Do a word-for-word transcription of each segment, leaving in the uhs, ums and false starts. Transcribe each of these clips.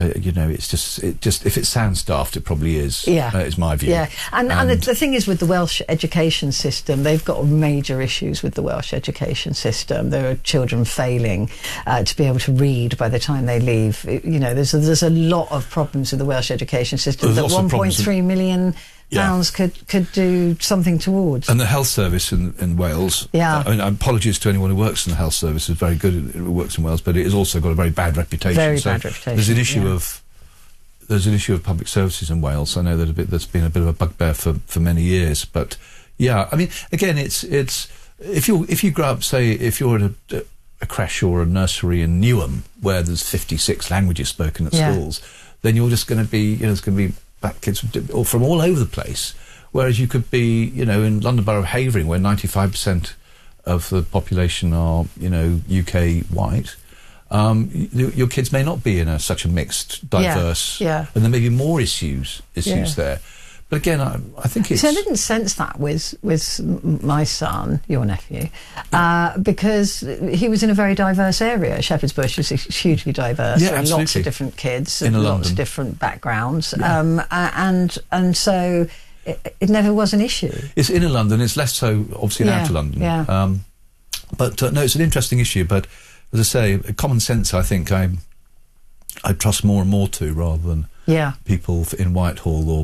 Uh, you know, it's just, it just, if it sounds daft, it probably is. Yeah. Uh, is my view. Yeah. And, and, and the, the thing is with the Welsh education system, they've got major issues with the Welsh education system. There are children failing uh, to be able to read by the time they leave. It, you know, there's a, there's a lot of problems with the Welsh education system There's that one point three million pounds yeah. could, could do something towards. And the health service in, in Wales, yeah. uh, I mean, apologies to anyone who works in the health service, is very good, it works in Wales, but it has also got a very bad reputation. Very so bad reputation. There's an issue yeah. of there's an issue of public services in Wales. I know that a bit that's been a bit of a bugbear for, for many years, but yeah, I mean, again, it's it's if you if you grow up, say, if you're at a, a creche or a nursery in Newham where there's fifty-six languages spoken at yeah. schools, then you're just going to be, you know, there's going to be black kids from, from all over the place. Whereas you could be, you know, in London Borough of Havering, where ninety-five percent of the population are, you know, U K white, um, y your kids may not be in a, such a mixed, diverse, yeah, yeah. and there may be more issues issues yeah. there. But again, I, I think it's... See, I didn't sense that with, with my son, your nephew, uh, because he was in a very diverse area. Shepherd's Bush is hugely diverse. Yeah, there are absolutely. lots of different kids, in and London. lots of different backgrounds. Yeah. Um, and, and so... It, it never was an issue. It's inner London. It's less so, obviously, in yeah, outer London. Yeah. Um, but uh, no, it's an interesting issue. But as I say, common sense, I think I I trust more and more to, rather than yeah. people in Whitehall or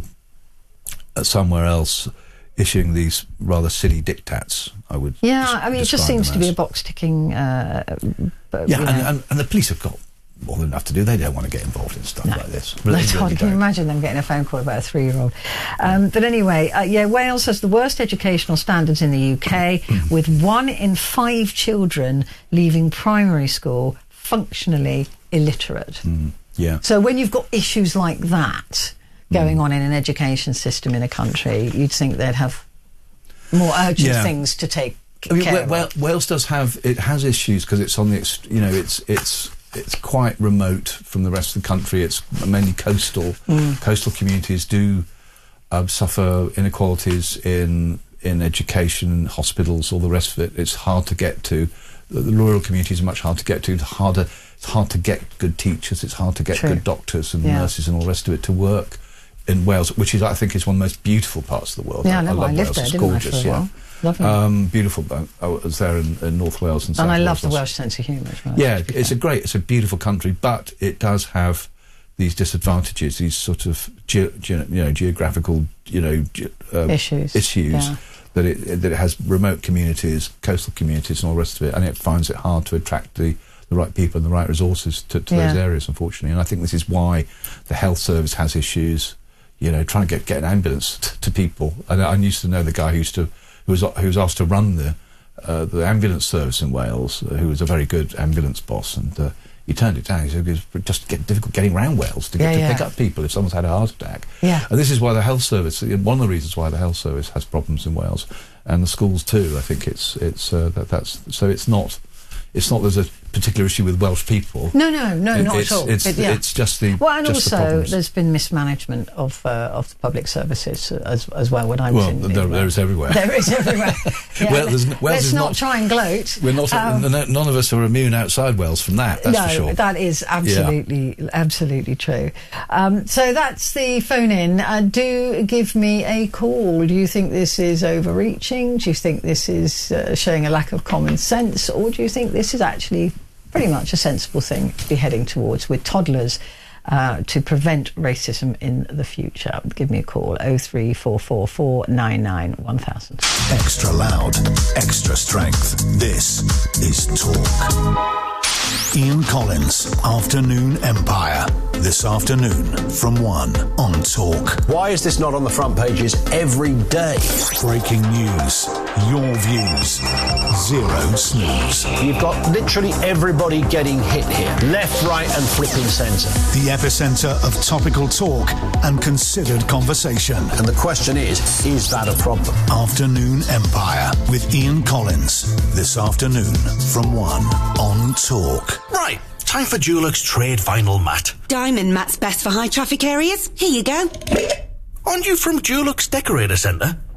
uh, somewhere else issuing these rather silly diktats. I would. Yeah, I mean, it just seems to be a box ticking. Uh, yeah, and, and, and the police have got more than enough to do. They don't want to get involved in stuff no. like this. That's hard. Can you imagine them getting a phone call about a three-year-old? Um, but anyway, uh, yeah, Wales has the worst educational standards in the U K, with one in five children leaving primary school functionally illiterate. Mm, yeah. So when you've got issues like that going mm. on in an education system in a country, you'd think they'd have more urgent yeah. things to take I mean, care Wales, of. Wales does have it has issues because it's on the ex you know it's it's. It's quite remote from the rest of the country. It's mainly coastal. Mm. Coastal communities do um, suffer inequalities in in education, hospitals, all the rest of it. It's hard to get to. The, the rural communities are much harder to get to. It's harder. It's hard to get good teachers. It's hard to get True. good doctors and yeah. nurses and all the rest of it to work in Wales, which is, I think, is one of the most beautiful parts of the world. Yeah, I, I know. I love I lived Wales. there, It's didn't gorgeous. I, for a yeah. while? Lovely. Um, beautiful. I was there in, in North Wales and South And I Wales. love the Welsh sense of humour as well. Yeah, it's a great, it's a beautiful country, but it does have these disadvantages, these sort of ge ge you know geographical you know ge uh, issues, issues yeah. that it that it has remote communities, coastal communities, and all the rest of it, and it finds it hard to attract the the right people and the right resources to, to yeah. those areas, unfortunately. And I think this is why the health service has issues. You know, trying to get get an ambulance t to people. And I, I used to know the guy who used to. Who was, who was asked to run the uh, the ambulance service in Wales, uh, who was a very good ambulance boss, and uh, he turned it down. He said it was just get difficult getting around Wales to get yeah, to yeah. pick up people if someone's had a heart attack. Yeah. And this is why the health service, one of the reasons why the health service has problems in Wales, and the schools too. I think it's it's uh, that that's so it's not it's not there's a particular issue with Welsh people. No, no, no, it, not it's, at all. It's, but, yeah. it's just the well, and just also the there's been mismanagement of uh, of the public services as as well. When I was well, in, there, in there is everywhere. There is everywhere. Yeah, well, there's, Wales let's is not, not try and gloat. We're not. Um, none of us are immune outside Wales from that. That's no, for sure. that is absolutely, yeah. absolutely true. Um, so that's the phone in. Uh, do give me a call. Do you think this is overreaching? Do you think this is uh, showing a lack of common sense, or do you think this is actually pretty much a sensible thing to be heading towards with toddlers uh, to prevent racism in the future? Give me a call, oh three four four four nine nine one thousand. Extra loud, extra strength. This is Talk. Ian Collins, Afternoon Empire. This afternoon from one on Talk. Why is this not on the front pages every day? Breaking news, your views, zero snooze. You've got literally everybody getting hit here. Left, right and flipping centre. The epicentre of topical talk and considered conversation. And the question is, is that a problem? Afternoon Empire with Ian Collins. This afternoon from one on Talk. Right, time for Dulux Trade Vinyl Mat. Diamond mat's best for high traffic areas. Here you go. Aren't you from Dulux Decorator Centre?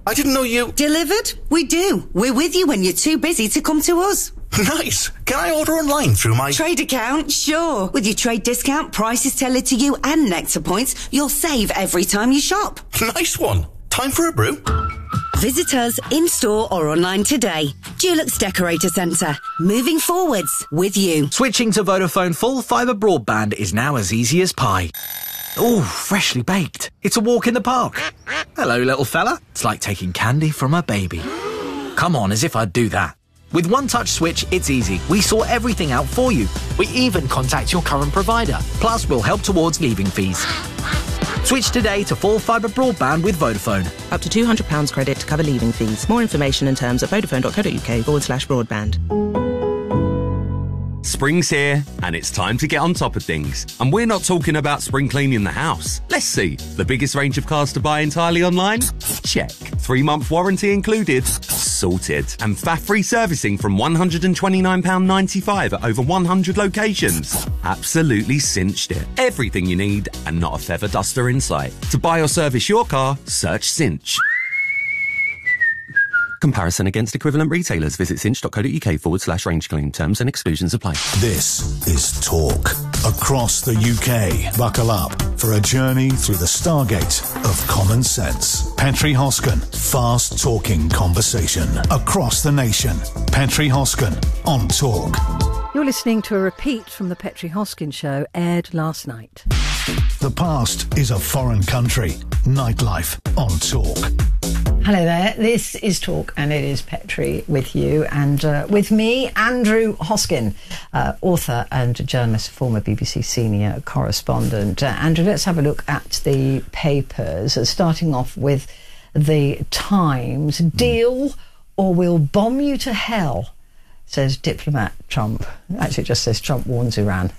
I didn't know you... Delivered? We do. We're with you when you're too busy to come to us. Nice. Can I order online through my... Trade account? Sure. With your trade discount, prices tailored to you and Nectar points, you'll save every time you shop. Nice one. Time for a brew? Visit us in-store or online today. Dulux Decorator Centre. Moving forwards with you. Switching to Vodafone full fibre broadband is now as easy as pie. Ooh, freshly baked. It's a walk in the park. Hello, little fella. It's like taking candy from a baby. Come on, as if I'd do that. With One Touch Switch, it's easy. We sort everything out for you. We even contact your current provider. Plus, we'll help towards leaving fees. Switch today to full fibre broadband with Vodafone. Up to two hundred pounds credit to cover leaving fees. More information and terms at vodafone.co.uk forward slash broadband. Spring's here, and it's time to get on top of things. And we're not talking about spring cleaning the house. Let's see. The biggest range of cars to buy entirely online? Check. Three-month warranty included? Sorted. And F A F-free servicing from one hundred twenty-nine pounds ninety-five at over one hundred locations? Absolutely cinched it. Everything you need, and not a feather duster in sight. To buy or service your car, search Cinch. Comparison against equivalent retailers. Visit cinch.co.uk forward slash range claim. Terms and exclusions apply. This is Talk across the U K. Buckle up for a journey through the stargate of common sense. Petri Hoskin, fast talking conversation across the nation. Petri Hoskin on Talk. You're listening to a repeat from the Petri Hoskin show, aired last night. The past is a foreign country. Nightlife on Talk. Hello there, this is Talk and it is Petri with you and uh, with me, Andrew Hoskin, uh, author and journalist, former B B C senior correspondent. Uh, Andrew, let's have a look at the papers, uh, starting off with the Times. Deal or we'll bomb you to hell, says diplomat Trump. Actually, it just says Trump warns Iran.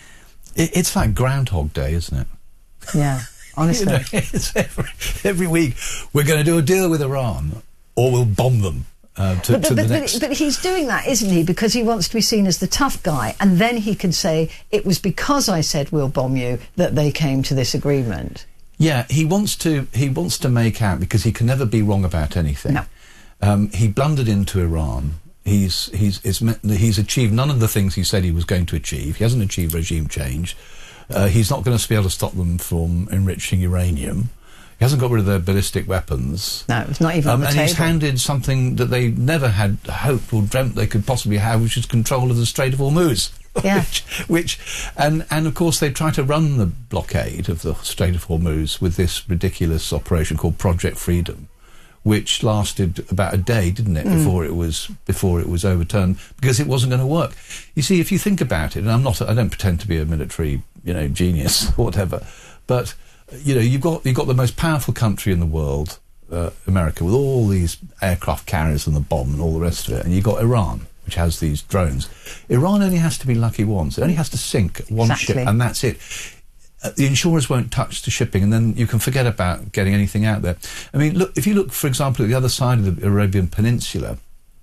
It, it's like Groundhog Day, isn't it? Yeah. Honestly. You know, it's every, every week we're going to do a deal with Iran or we'll bomb them uh, to, but, to but, the but, next... but he's doing that, isn't he? Because he wants to be seen as the tough guy, and then he can say, it was because I said we'll bomb you that they came to this agreement. Yeah, he wants to he wants to make out, because he can never be wrong about anything. No. Um, he blundered into Iran. He's, he's, it's, he's achieved none of the things he said he was going to achieve. He hasn't achieved regime change. Uh, he's not going to be able to stop them from enriching uranium. He hasn't got rid of their ballistic weapons. No, it's not even um, on the and table. he's handed something that they never had hoped or dreamt they could possibly have, which is control of the Strait of Hormuz. Yeah. which, which, and, and of course they try to run the blockade of the Strait of Hormuz with this ridiculous operation called Project Freedom, which lasted about a day, didn't it, mm. before it was before it was overturned, because it wasn't going to work. You see, if you think about it, and I'm not, I don't pretend to be a military, you know, genius or whatever, but you know, you've got you've got the most powerful country in the world, uh, America, with all these aircraft carriers and the bomb and all the rest of it, and you've got Iran, which has these drones. Iran only has to be lucky once; it only has to sink one exactly. ship, and that's it. Uh, the insurers won't touch the shipping, and then you can forget about getting anything out there. I mean, look, if you look, for example, at the other side of the Arabian Peninsula,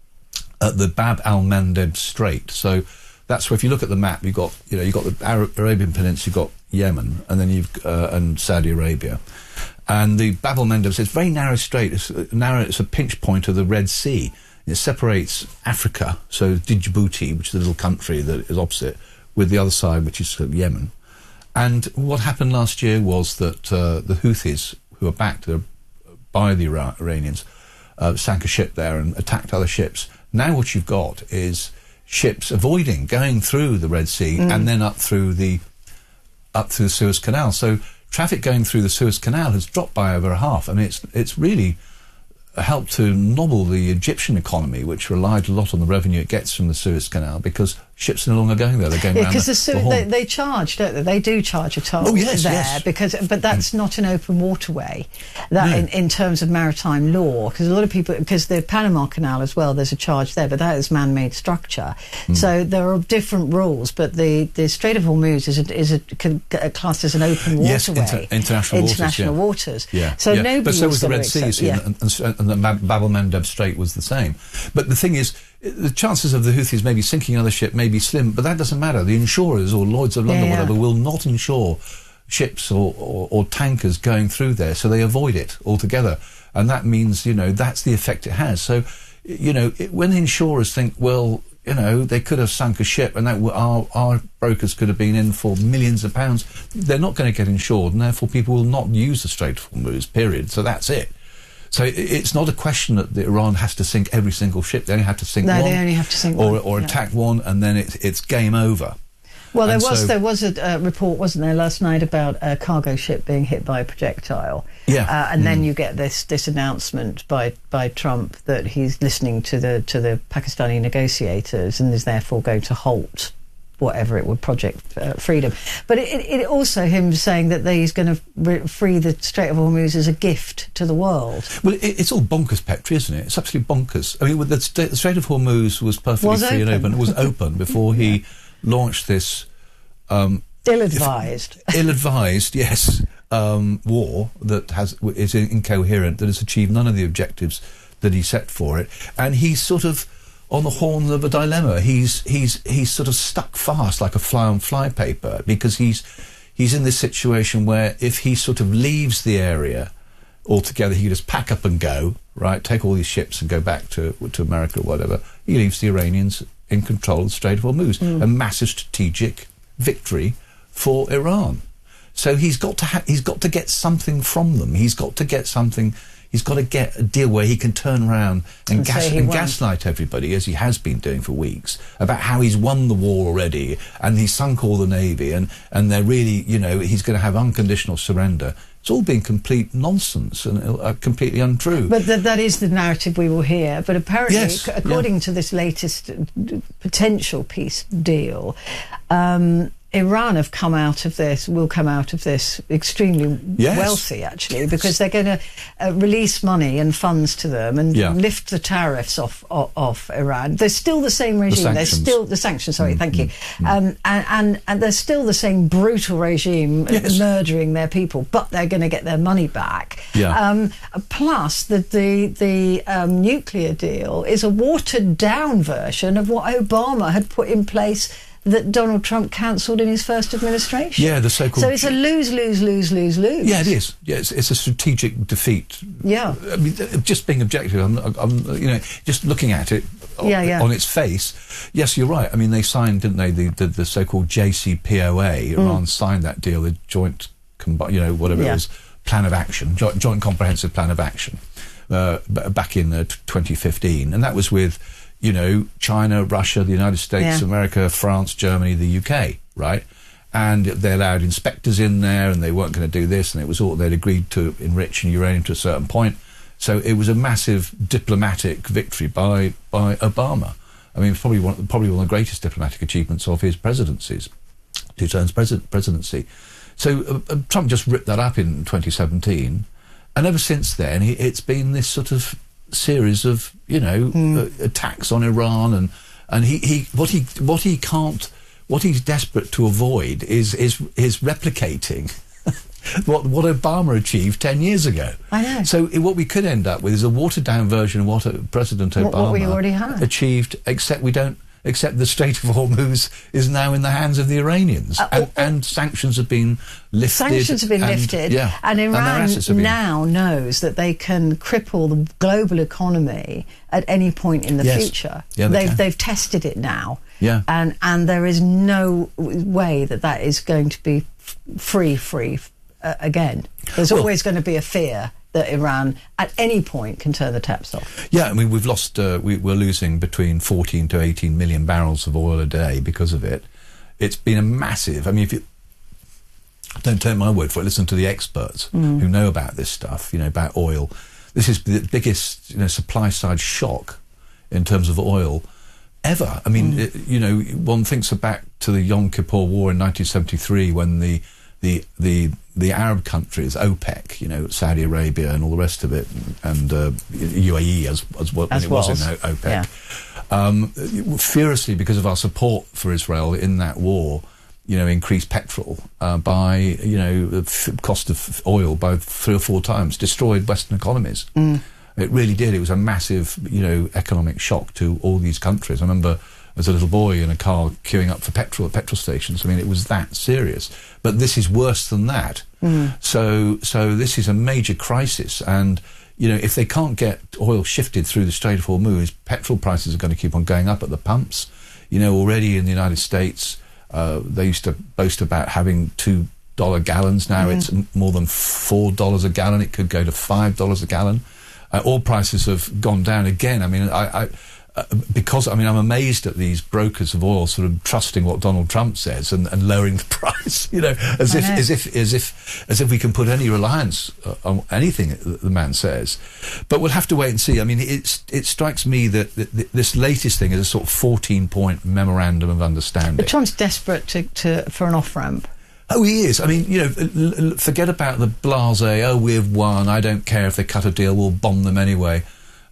at the Bab al-Mandeb Strait. So that's where, if you look at the map, you've got, you know, you've got the Arab, Arabian Peninsula, you've got Yemen, and then you've uh, and Saudi Arabia, and the Bab al-Mandeb. It's a very narrow strait. It's a narrow. It's a pinch point of the Red Sea. It separates Africa, so Djibouti, which is the little country that is opposite, with the other side, which is Yemen. And what happened last year was that uh, the Houthis, who are backed by the Ira- Iranians, uh, sank a ship there and attacked other ships. Now what you've got is ships avoiding going through the Red Sea mm. and then up through the up through the Suez Canal. So traffic going through the Suez Canal has dropped by over a half. I mean, it's it's really helped to nobble the Egyptian economy, which relied a lot on the revenue it gets from the Suez Canal, because ships are no longer going there. They're going yeah, around because the, the the they, they charge, don't they? They do charge a toll oh, yes, there, yes. because but that's mm. not an open waterway. That no. in, in terms of maritime law, because a lot of people, because the Panama Canal as well, there's a charge there, but that is man-made structure. Mm. So there are different rules, but the, the Strait of Hormuz is a, is a, a classed as an open waterway. Yes, inter, international, international waters. Yeah. waters. Yeah. So yeah. nobody. But so was the Red accept, Sea, yeah. and, and, and the Bab al-Mandeb Strait was the same. But the thing is, the chances of the Houthis maybe sinking another ship may be slim, but that doesn't matter. The insurers, or Lloyd's of London, yeah, yeah. whatever, will not insure ships or, or, or tankers going through there, so they avoid it altogether. And that means, you know, that's the effect it has. So, you know, it, when insurers think, well, you know, they could have sunk a ship and that w- our, our brokers could have been in for millions of pounds, they're not going to get insured, and therefore people will not use the Strait of Hormuz, period. So that's it. So it, it's not a question that the Iran has to sink every single ship. They only have to sink no, one. No, they only have to sink or, one. Or yeah. attack one, and then it, it's game over. Well, there and was so, there was a uh, report, wasn't there, last night about a cargo ship being hit by a projectile. Yeah, uh, and mm. then you get this this announcement by by Trump that he's listening to the to the Pakistani negotiators and is therefore going to halt whatever it would, Project uh, Freedom. But it, it, it also him saying that he's going to re- free the Strait of Hormuz as a gift to the world. Well, it, it's all bonkers, Petri, isn't it? It's absolutely bonkers. I mean, the, the Strait of Hormuz was perfectly was free open. and open. It was open before he yeah. launched this um, ill-advised, if, ill-advised, yes, um, war that has is incoherent, that has achieved none of the objectives that he set for it, and he's sort of on the horns of a dilemma. He's he's he's sort of stuck fast like a fly on flypaper, because he's he's in this situation where if he sort of leaves the area altogether, he can just pack up and go, right, take all these ships and go back to to America or whatever. He leaves the Iranians in control of the Strait of Hormuz, mm. a massive strategic victory for Iran. So he's got to ha- he's got to get something from them. He's got to get something. He's got to get a deal where he can turn around and, and, gas- and gaslight everybody, as he has been doing for weeks, about how he's won the war already and he's sunk all the navy, and, and they're really, you know, he's going to have unconditional surrender. It's all been complete nonsense and uh, completely untrue. But th- that is the narrative we will hear. But apparently, yes, c- according yeah. to this latest potential peace deal, um, Iran have come out of this, will come out of this extremely yes. wealthy, actually, because they're going to uh, release money and funds to them and yeah. lift the tariffs off, off off Iran. They're still the same regime. The they're still the sanctions. Sorry, mm, thank mm, you. Mm. Um, and, and and they're still the same brutal regime, yes. murdering their people, but they're going to get their money back. Yeah. Um, plus, the the the um, nuclear deal is a watered down version of what Obama had put in place, that Donald Trump cancelled in his first administration. Yeah, the so-called... So it's a lose, lose, lose, lose, lose. Yeah, it is. Yeah, it's, it's a strategic defeat. Yeah. I mean, just being objective, I'm, I'm, you know, just looking at it yeah, on, yeah. on its face, yes, you're right. I mean, they signed, didn't they, the, the, the so-called J C P O A. Mm. Iran signed that deal, the joint, combi- you know, whatever yeah. it was, plan of action, joint, joint comprehensive plan of action, uh, b- back in uh, twenty fifteen. And that was with, you know, China, Russia, the United States, yeah. America, France, Germany, the U K, right? And they allowed inspectors in there, and they weren't going to do this, and it was all, they'd agreed to enrich uranium to a certain point. So it was a massive diplomatic victory by by Obama. I mean, it's probably one, probably one of the greatest diplomatic achievements of his presidencies, two terms pres- presidency. So uh, Trump just ripped that up in twenty seventeen, and ever since then, he, it's been this sort of series of, you know, mm. uh, attacks on Iran, and and he, he what he what he can't what he's desperate to avoid is is is replicating what what Obama achieved ten years ago. I know. So it, what we could end up with is a watered down version of what uh, President Obama what, what we already had. achieved, except we don't. Except the Strait of Hormuz is now in the hands of the Iranians, uh, and, and sanctions have been lifted. Sanctions have been and, lifted, yeah, and Iran and been... now knows that they can cripple the global economy at any point in the yes. future. Yeah, they they've can. they've tested it now, yeah, and and there is no way that that is going to be f- free, free uh, again. There's well, always going to be a fear that Iran at any point can turn the taps off. Yeah, I mean, we've lost, uh, we, we're losing between fourteen to eighteen million barrels of oil a day because of it. It's been a massive, I mean, if you, don't take my word for it, listen to the experts mm. who know about this stuff, you know, about oil. This is the biggest, you know, supply side shock in terms of oil ever. I mean, mm. it, you know, one thinks back to the Yom Kippur War in nineteen seventy-three when the the the the Arab countries, OPEC, you know, Saudi Arabia and all the rest of it, and uh, U A E as as, what, as when it was. was in OPEC, yeah. um, furiously because of our support for Israel in that war, you know, increased petrol uh, by, you know, the f- cost of oil by three or four times, destroyed Western economies. Mm. It really did. It was a massive, you know, economic shock to all these countries. I remember as a little boy in a car queuing up for petrol at petrol stations. I mean, it was that serious. But this is worse than that. Mm. So, so this is a major crisis. And, you know, if they can't get oil shifted through the Strait of Hormuz, petrol prices are going to keep on going up at the pumps. You know, already in the United States, uh, they used to boast about having two dollar gallons. Now mm. it's m- more than four dollars a gallon. It could go to five dollars a gallon. Uh, oil prices have gone down again. I mean, I, I uh, because I mean, I'm amazed at these brokers of oil sort of trusting what Donald Trump says and, and lowering the price. You know, as if, as if, as if, as if we can put any reliance uh, on anything that the man says. But we'll have to wait and see. I mean, it's it strikes me that th- th- this latest thing is a sort of fourteen point memorandum of understanding. But Trump's desperate to, to for an off ramp. Oh, he is. I mean, you know, l- l- forget about the blasé, oh, we've won, I don't care if they cut a deal, we'll bomb them anyway.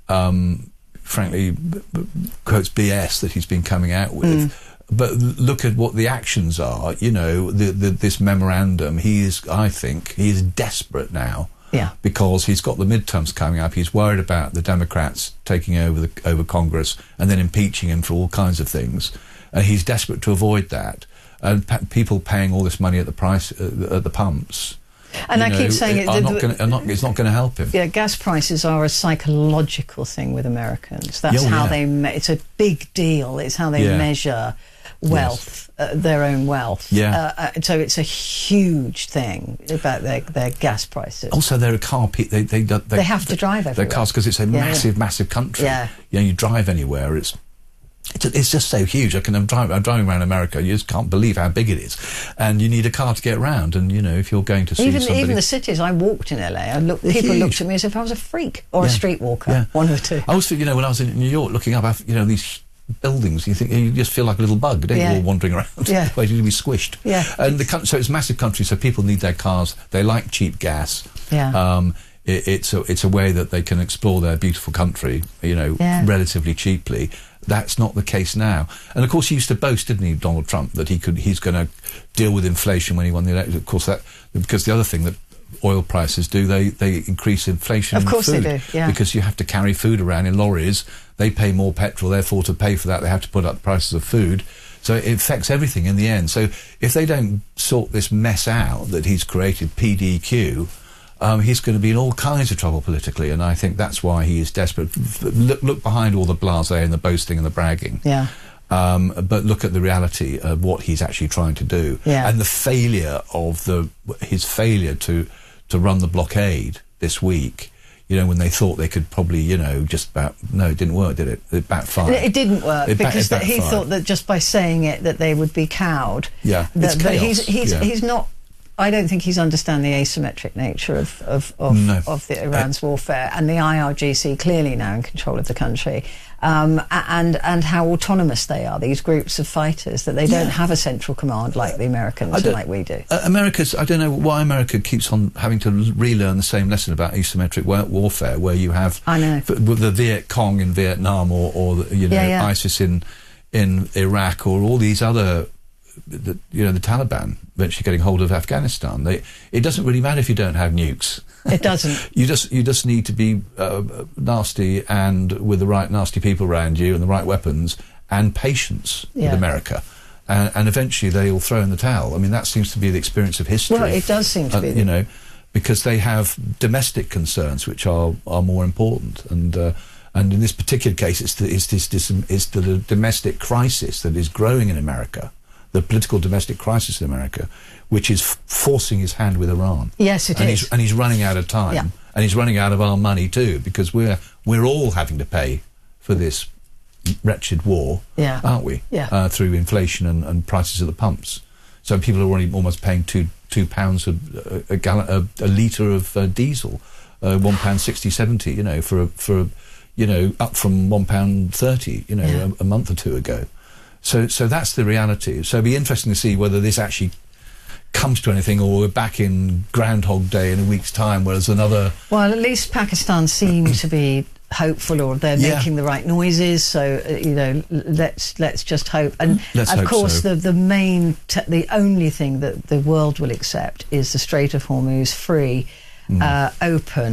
Um, frankly, b- b- quotes B S that he's been coming out with. Mm. But l- look at what the actions are, you know, the, the, this memorandum, he is, I think, he is desperate now. Yeah. Because he's got the midterms coming up, he's worried about the Democrats taking over the, over Congress and then impeaching him for all kinds of things. And he's desperate to avoid that. And pa- people paying all this money at the price uh, at the pumps, and I know, keep saying it, are the, not gonna, are not, it's not going to help him. Yeah, gas prices are a psychological thing with Americans. That's oh, how yeah. they. Me- it's a big deal. It's how they yeah. measure wealth, yes. uh, their own wealth. Yeah. Uh, uh, so it's a huge thing about their their gas prices. Also, they're a car. Pe- they, they they they have to drive everywhere. Their cars because it's a yeah, massive, yeah. massive country. Yeah. You know, you drive anywhere. It's. It's, it's just so huge. I can, I'm, driving, I'm driving around America. You just can't believe how big it is, and you need a car to get around. And you know, if you're going to see even somebody, even the cities, I walked in L A. I looked, people huge. looked at me as if I was a freak or yeah. a streetwalker. Yeah. One of the two. I also, you know, when I was in New York, looking up, you know, these buildings, you think you just feel like a little bug, don't yeah. you, all wandering around, yeah. waiting to be squished. Yeah. And the so it's a massive country, so people need their cars. They like cheap gas. Yeah. Um, it, it's a it's a way that they can explore their beautiful country, you know, yeah. relatively cheaply. That's not the case now. And of course, he used to boast, didn't he, Donald Trump, that he could he's going to deal with inflation when he won the election. Of course, that because the other thing that oil prices do, they they increase inflation. Of in course food, they do. Yeah. Because you have to carry food around in lorries. They pay more petrol, therefore, to pay for that, they have to put up the prices of food. So it affects everything in the end. So if they don't sort this mess out that he's created, P D Q. Um, he's going to be in all kinds of trouble politically, and I think that's why he is desperate. Look, look behind all the blasé and the boasting and the bragging. Yeah. Um, but look at the reality of what he's actually trying to do, yeah. and the failure of the his failure to to run the blockade this week. You know, when they thought they could probably, you know, just about no, it didn't work, did it? It backfired. It didn't work it because ba- it that he thought that just by saying it that they would be cowed. Yeah, that, it's but chaos. he's he's yeah. he's not. I don't think he's understand the asymmetric nature of of of, no. of the Iran's uh, warfare, and the I R G C clearly now in control of the country, um, and and how autonomous they are. These groups of fighters that they yeah. don't have a central command like the Americans and like we do. Uh, America's. I don't know why America keeps on having to relearn the same lesson about asymmetric wa- warfare, where you have I know f- the Viet Cong in Vietnam, or, or the, you know yeah, yeah. ISIS in in Iraq, or all these other. The, you know, the Taliban eventually getting hold of Afghanistan. They, it doesn't really matter if you don't have nukes. It doesn't. you just you just need to be uh, nasty and with the right nasty people around you and the right weapons and patience yeah. with America. And, and eventually they'll throw in the towel. I mean, that seems to be the experience of history. Well, it does seem to uh, be. You know, because they have domestic concerns which are, are more important. And uh, and in this particular case, it's the, it's, this, this, it's the domestic crisis that is growing in America. The political domestic crisis in America, which is f- forcing his hand with Iran. Yes, it and is. He's, and he's running out of time. Yeah. And he's running out of our money too, because we're we're all having to pay for this wretched war, yeah. aren't we? Yeah. Uh, through inflation and, and prices at the pumps. So people are already almost paying two two pounds a, a, a gallon, a, a litre of uh, diesel, uh, one pound sixty, seventy. You know, for a, for a, you know, up from one pound thirty. You know, yeah. a, a month or two ago. So, so that's the reality. So it'll be interesting to see whether this actually comes to anything, or we're back in Groundhog Day in a week's time, whereas another. Well, at least Pakistan seem to be hopeful, or they're yeah. making the right noises. So uh, you know, let's let's just hope. And let's of hope course, so. the the main, t- the only thing that the world will accept is the Strait of Hormuz free, mm. uh, open.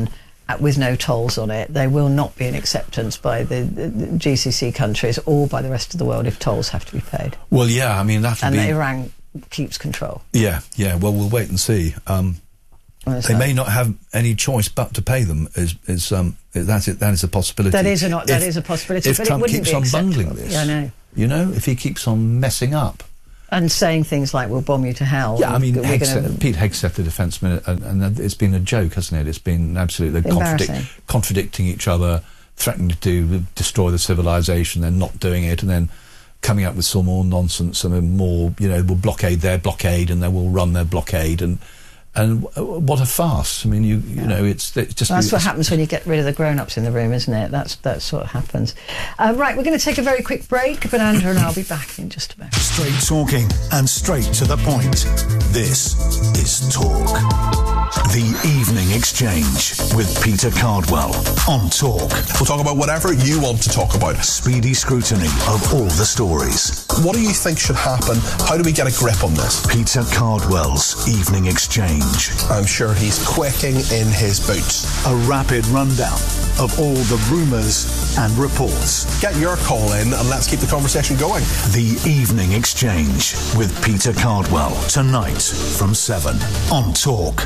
uh, with no tolls on it. There will not be an acceptance by the, the, the G C C countries or by the rest of the world if tolls have to be paid. Well, yeah, I mean, that'll and be... And Iran keeps control. Yeah, yeah, well, we'll wait and see. Um, they that? may not have any choice but to pay them. Is, is um, that's it, that is a possibility. That is a, not, that if, is a possibility, if but Trump it wouldn't keeps be on acceptable. bungling this. Yeah, I know. You know, if he keeps on messing up. And saying things like, we'll bomb you to hell. Yeah, I mean, we're Hegseth, gonna... Pete Hegseth, the defence minister, and, and it's been a joke, hasn't it? It's been absolutely contradic- contradicting each other, threatening to destroy the civilization, then not doing it, and then coming up with some more nonsense and then more, you know, we'll blockade their blockade and then we'll run their blockade. And and what a farce. I mean, you you yeah. know, it's, it's just... Well, that's it's, what happens when you get rid of the grown-ups in the room, isn't it? That's, that's what happens. Uh, right, we're going to take a very quick break, but Andrew and I'll be back in just a moment. Straight talking and straight to the point. This is Talk. The Evening Exchange with Peter Cardwell on Talk. We'll talk about whatever you want to talk about. Speedy scrutiny of all the stories. What do you think should happen? How do we get a grip on this? Peter Cardwell's Evening Exchange. I'm sure he's quaking in his boots. A rapid rundown of all the rumours and reports. Get your call in and let's keep the conversation going. The Evening Exchange with Peter Cardwell tonight from seven on Talk.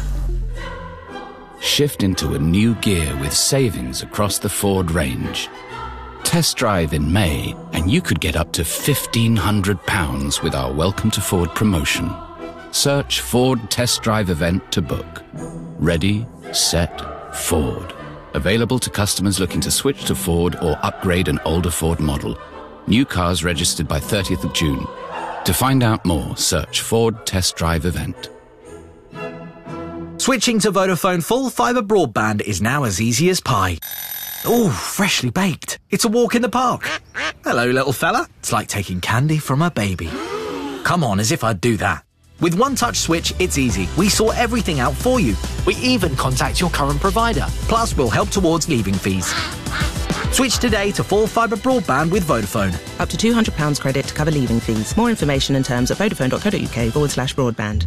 Shift into a new gear with savings across the Ford range. Test drive in May and you could get up to fifteen hundred pounds with our Welcome to Ford promotion. Search Ford Test Drive event to book. Ready, set, Ford. Available to customers looking to switch to Ford or upgrade an older Ford model. New cars registered by thirtieth of June. To find out more, search Ford Test Drive event. Switching to Vodafone full fibre broadband is now as easy as pie. Ooh, freshly baked. It's a walk in the park. Hello, little fella. It's like taking candy from a baby. Come on, as if I'd do that. With One Touch Switch, it's easy. We sort everything out for you. We even contact your current provider. Plus, we'll help towards leaving fees. Switch today to full fibre broadband with Vodafone. Up to two hundred pounds credit to cover leaving fees. More information and terms at vodafone.co.uk forward slash broadband.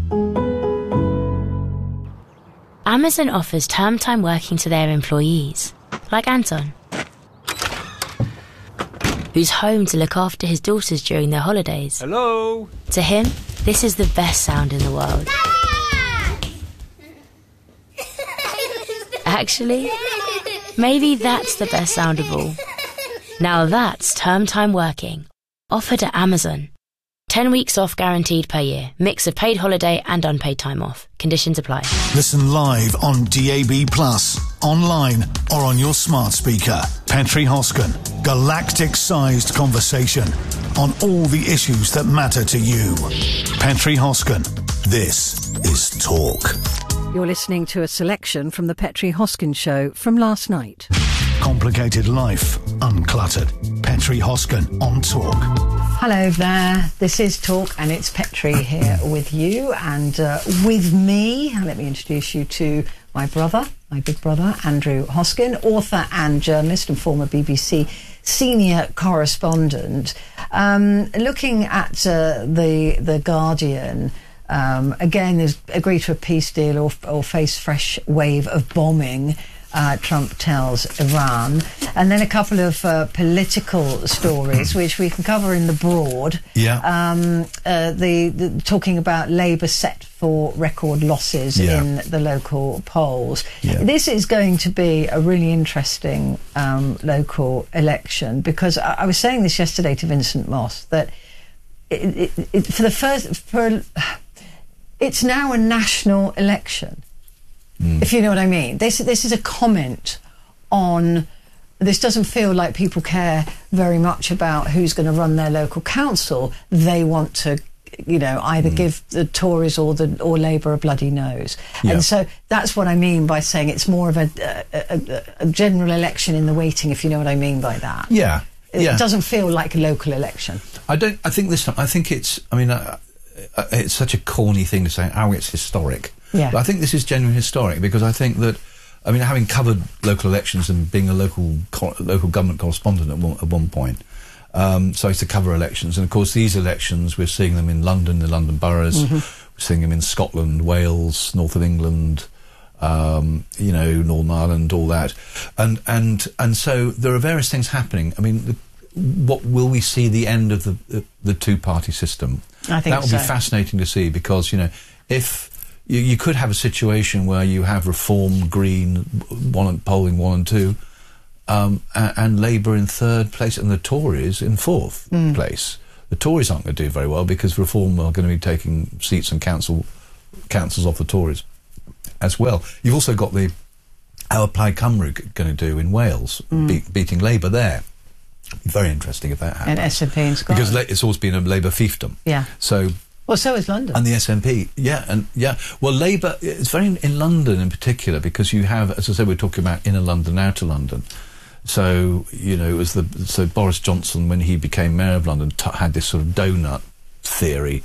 Amazon offers term time working to their employees, like Anton, who's home to look after his daughters during their holidays. Hello? To him, this is the best sound in the world. Actually, maybe that's the best sound of all. Now that's term time working, offered at Amazon. Ten weeks off guaranteed per year. Mix of paid holiday and unpaid time off. Conditions apply. Listen live on D A B plus, online or on your smart speaker. Petri Hosken, galactic-sized conversation on all the issues that matter to you. Petri Hosken, this is Talk. You're listening to a selection from the Petri Hosken Show from last night. Complicated life, uncluttered. Petri Hosken on Talk. Hello there, this is Talk and it's Petri here with you and uh, with me. Let me introduce you to my brother, my big brother, Andrew Hosken, author and journalist and former B B C senior correspondent. Um, looking at uh, the, the Guardian, um, again, there's agree to a peace deal or, or face fresh wave of bombing. Uh, Trump tells Iran, and then a couple of uh, political stories which we can cover in the broad. Yeah. Um, uh, the, the talking about Labour set for record losses yeah. in the local polls. Yeah. This is going to be a really interesting um, local election because I, I was saying this yesterday to Vincent Moss that it, it, it, for the first for it's now a national election. Mm. If you know what I mean. This this is a comment on. This doesn't feel like people care very much about who's going to run their local council. They want to, you know, either mm. give the Tories or the or Labour a bloody nose. Yeah. And so that's what I mean by saying it's more of a, a, a, a general election in the waiting. If you know what I mean by that. Yeah. It yeah. doesn't feel like a local election. I don't. I think this. I think it's. I mean, uh, uh, it's such a corny thing to say. Oh, it's historic. Yeah. But I think this is genuinely historic because I think that, I mean, having covered local elections and being a local co- local government correspondent at one, at one point, um, so I used to cover elections. And of course, these elections, we're seeing them in London, the London boroughs, mm-hmm. we're seeing them in Scotland, Wales, north of England, um, you know, Northern Ireland, all that, and and and so there are various things happening. I mean, the, what will we see the end of the the, the two-party system? I think that will so. be fascinating to see, because you know, if you, you could have a situation where you have Reform, Green, one polling one and two, um, and, and Labour in third place, and the Tories in fourth Mm. place. The Tories aren't going to do very well because Reform are going to be taking seats and council councils off the Tories as well. You've also got the how Plaid Cymru g- going to do in Wales, Mm. be- beating Labour there. Very interesting if that happens. And S N P in Scotland. Because la- it's always been a Labour fiefdom. Yeah. So. Well, so is London. And the S N P, yeah, and yeah. Well, Labour, it's very in, in London in particular, because you have, as I said, we're talking about inner London, outer London. So, you know, it was the so Boris Johnson, when he became mayor of London, t- had this sort of donut theory.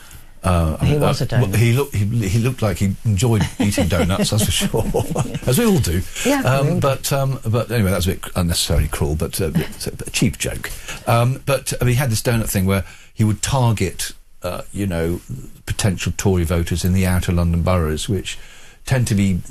Uh, He was a donut. well, he looked he, he looked like he enjoyed eating donuts, that's for sure, as we all do. Yeah, we all do. Um, but um, but anyway, that's a bit unnecessarily cruel, but uh, it's a, a cheap joke. Um, but I mean, he had this donut thing where he would target, uh, you know, potential Tory voters in the outer London boroughs, which tend to be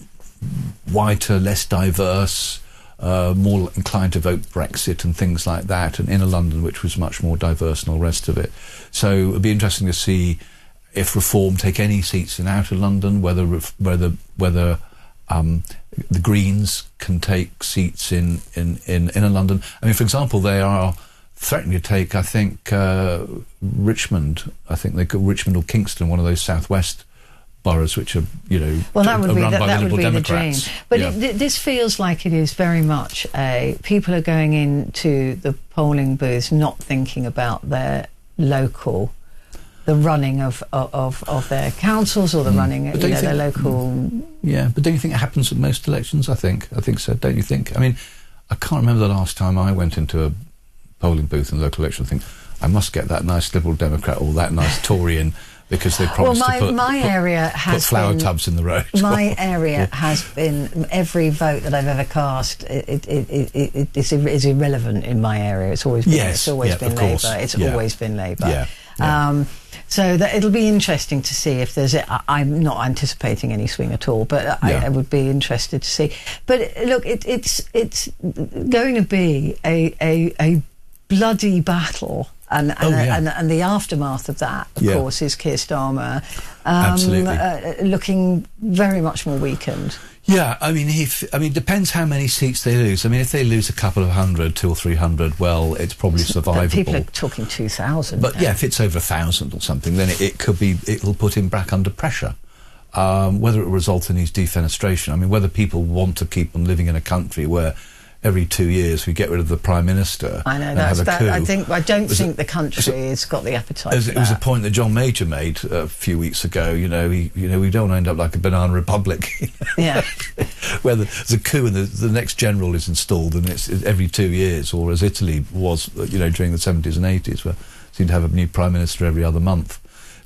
whiter, less diverse, uh, more inclined to vote Brexit and things like that, and inner London, which was much more diverse and all the rest of it. So it'd be interesting to see if Reform take any seats in outer London, whether ref- whether whether um, the Greens can take seats in, in, in inner London. I mean, for example, they are threatening to take, I think, uh, Richmond. I think they could Richmond or Kingston, one of those southwest boroughs, which are, you know, Well, that would are be run that, by that the would Liberal be Democrats. the dream. But Yeah. it, th- this feels like it is very much a people are going into the polling booths not thinking about their local, the running of of, of their councils or the Mm. running, But you don't know, you their think- local. Yeah, but don't you think it happens at most elections? I think. I think so. Don't you think? I mean, I can't remember the last time I went into a polling booth in a local election. I think I must get that nice Liberal Democrat or that nice Tory in, because they promised Well, my- to put, my put, area put has flower been- tubs in the road. My area has been, every vote that I've ever cast, it, it, it, it, it, it's, ir- is irrelevant in my area. It's always been, Yes, it's always yeah, been of course, Labour. It's yeah. always been Labour. Yeah, yeah. Um, so that it'll be interesting to see if there's. A, I, I'm not anticipating any swing at all, but I, Yeah. I would be interested to see. But uh, look, it, it's it's going to be a a, a bloody battle. And and, Oh, yeah. and and the aftermath of that, of Yeah. course, is Keir Starmer um, Absolutely. uh, looking very much more weakened. Yeah, I mean, if I mean, it depends how many seats they lose. I mean, if they lose a couple of hundred, two or three hundred, well, it's probably But survivable. people are talking two thousand. But yeah, if it's over a thousand or something, then it, it could be, it'll put him back under pressure. Um, whether it will result in his defenestration, I mean, whether people want to keep on living in a country where every two years we get rid of the Prime Minister I know and that's have a that. coup. I think I don't There's a- think the country has got the appetite. As for it was a that. point that John Major made a few weeks ago. You know, he, you know, we don't end up like a banana republic. Yeah. Where the, there's a coup and the, the next general is installed, and it's, it's every two years, or as Italy was, you know, during the seventies and eighties, where seemed to have a new prime minister every other month.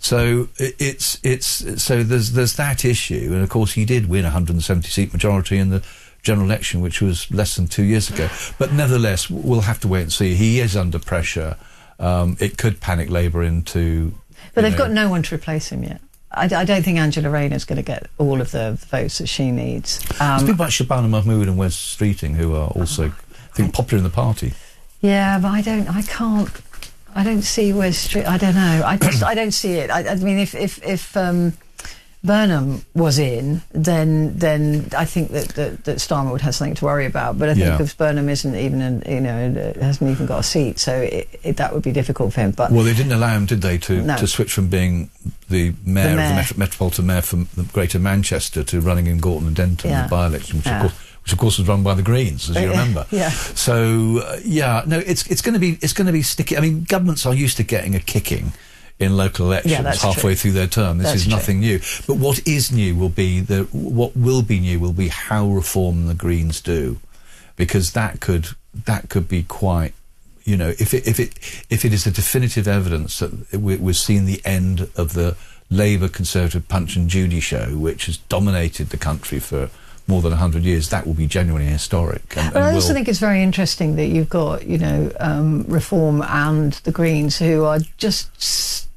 So it, it's it's so there's there's that issue, and of course he did win a one hundred seventy seat majority in the general election, which was less than two years ago. But nevertheless, we'll have to wait and see. He is under pressure. Um, it could panic Labour into. But you they've know, got no one to replace him yet. I, d- I don't think Angela Rayner's going to get all of the votes that she needs. There's Um, people like Shabana Mahmood and Wes Streeting who are also, I think, popular in the party. yeah, but I don't. I can't. I don't see where Street. I don't know. I just. I don't see it. I, I mean, if if if um, Burnham was in, then then I think that, that that Starmer would have something to worry about. But I think Yeah. if Burnham isn't even, an, you know, hasn't even got a seat, so it, it, that would be difficult for him. But Well, they didn't allow him, did they, to, No. to switch from being the mayor, The mayor. of the Metro- Metropolitan Mayor from the Greater Manchester to running in Gorton and Denton in Yeah. the by-election, which, Yeah. of course, which of course was run by the Greens, as you Yeah. remember. Yeah. So uh, yeah, no, it's it's going to be it's going to be sticky. I mean, governments are used to getting a kicking in local elections that's halfway true. through their term. This That's is true. nothing new. But what is new will be the what will be new will be how Reform the Greens do, because that could that could be quite. You know, if it if it if it is the definitive evidence that we, we're seeing the end of the Labour Conservative Punch and Judy show, which has dominated the country for more than a hundred years, that will be genuinely historic. And, But and I also will- think it's very interesting that you've got, you know, um, Reform and the Greens who are just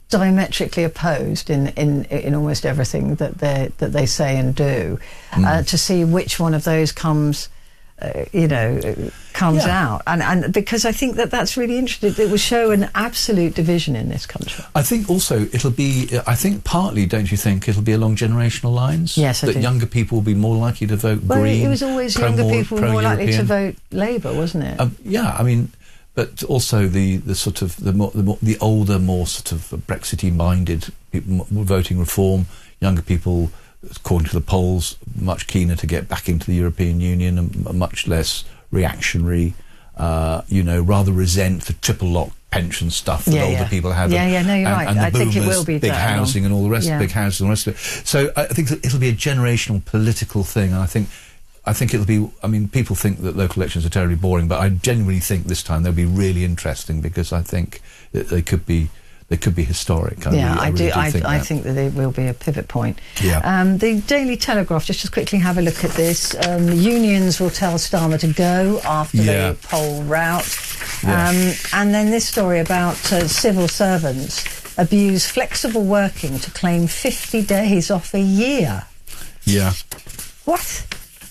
diametrically opposed in, in, in almost everything that they that they say and do, mm. uh, to see which one of those comes, uh, you know, comes yeah. out, and and because I think that that's really interesting. It will show an absolute division in this country. I think also it'll be. I think partly, don't you think, it'll be along generational lines? Yes, I that do. younger people will be more likely to vote well, Green. It was always younger people were more likely to vote Labour, wasn't it? Um, yeah, I mean. But also the, the sort of the more, the, more, the older, more sort of Brexity-minded people voting reform, younger people, according to the polls, much keener to get back into the European Union and much less reactionary. Uh, you know, rather resent the triple lock pension stuff that yeah, older yeah. people had. Yeah, and, yeah, no, you're and, right. And the I boomers, think it will be big housing and all the rest, yeah. big houses and all the rest of it. So I think that it'll be a generational political thing, and I think. I think it'll be, I mean, people think that local elections are terribly boring, but I genuinely think this time they'll be really interesting because I think that they could be, they could be historic. I yeah, really, I, I really do. do I, think I that. think that it will be a pivot point. Yeah. Um, the Daily Telegraph, just to quickly have a look at this. Um, unions will tell Starmer to go after Yeah. the poll rout. Yeah. Um, and then this story about uh, civil servants abuse flexible working to claim fifty days off a year. Yeah. What?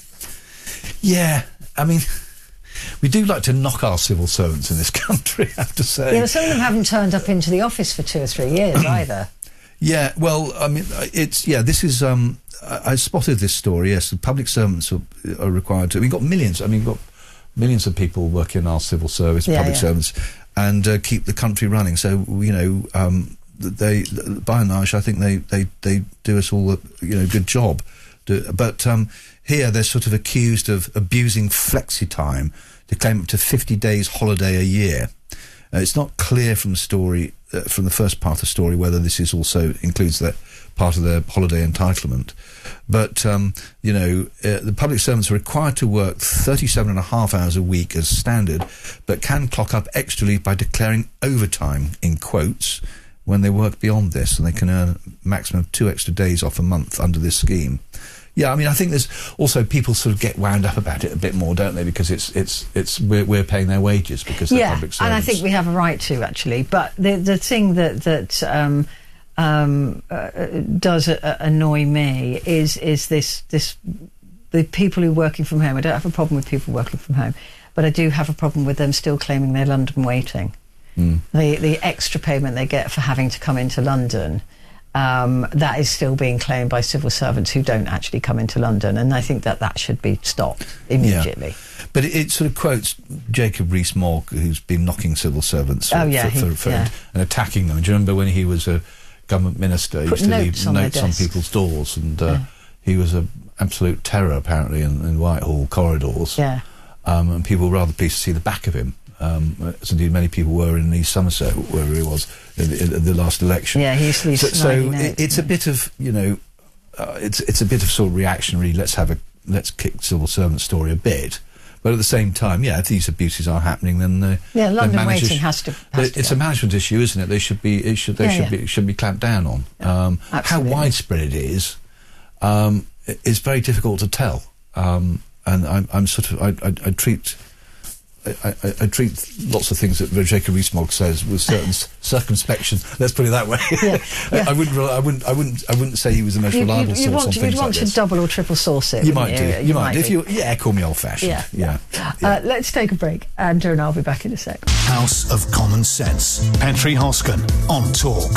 Yeah, I mean, we do like to knock our civil servants in this country, I have to say. Yeah, but some of them haven't turned up into the office for two or three years either. Yeah, well, I mean, it's, yeah, this is, um, I, I spotted this story, yes, the public servants are, are required to, we've got millions, I mean, we've got millions of people working in our civil service, Yeah, public yeah. servants, and uh, keep the country running. So, you know, um, they, by and large, I think they, they, they do us all a, you know, good job. Do, but um, here they're sort of accused of abusing flexi time to claim up to fifty days holiday a year. Uh, it's not clear from the story, uh, from the first part of the story, whether this is also includes that part of their holiday entitlement. But, um, you know, uh, the public servants are required to work thirty-seven and a half hours a week as standard, but can clock up extra leave by declaring overtime, in quotes, when they work beyond this, and they can earn a maximum of two extra days off a month under this scheme. Yeah, I mean, I think there's also people sort of get wound up about it a bit more, don't they? Because it's it's it's we're, we're paying their wages because they're yeah, public servants. and I think we have a right to actually. But the the thing that that um, um, uh, does uh, annoy me is is this this the people who are working from home. I don't have a problem with people working from home, but I do have a problem with them still claiming their London waiting. Mm. The the extra payment they get for having to come into London. Um, that is still being claimed by civil servants who don't actually come into London, and I think that that should be stopped immediately. Yeah. But it, it sort of quotes Jacob Rees-Mogg, who's been knocking civil servants for, oh, yeah, for, he, for, for yeah. and attacking them. Do you remember when he was a government minister? He Put used to notes leave on notes their on desk. people's doors, and uh, Yeah. he was an absolute terror, apparently, in, in Whitehall corridors. Yeah. Um, and people were rather pleased to see the back of him. Um, as indeed many people were in East Somerset, wherever he was in the, in the last election. Yeah, he used to leave So, so snidey notes, it, it's yeah. a bit of, you know, uh, it's it's a bit of sort of reactionary. Let's have a let's kick civil servant story a bit, but at the same time, yeah, if these abuses are happening, then uh, Yeah, London then managers- waiting has to. Has to it's go. a management issue, isn't it? They should be. It should. They Yeah, should yeah. be. Should be clamped down on. Um, how absolutely. widespread it is, um, i- is very difficult to tell. Um, and I'm, I'm sort of. I, I, I treat. I, I, I treat lots of things that Jacob Rees-Mogg says with certain s- circumspection. Let's put it that way. Yeah, yeah. I, I wouldn't. re- I wouldn't. I wouldn't. I wouldn't say he was the most You, reliable you, you'd source want, on to, things you'd want like to this. double or triple source it. You wouldn't might do. You, might. be. If you, yeah, call me old-fashioned. Yeah. yeah. Uh, let's take a break. Andrew and I'll be back in a sec. House of Common Sense. Petri Hoskin on Talk.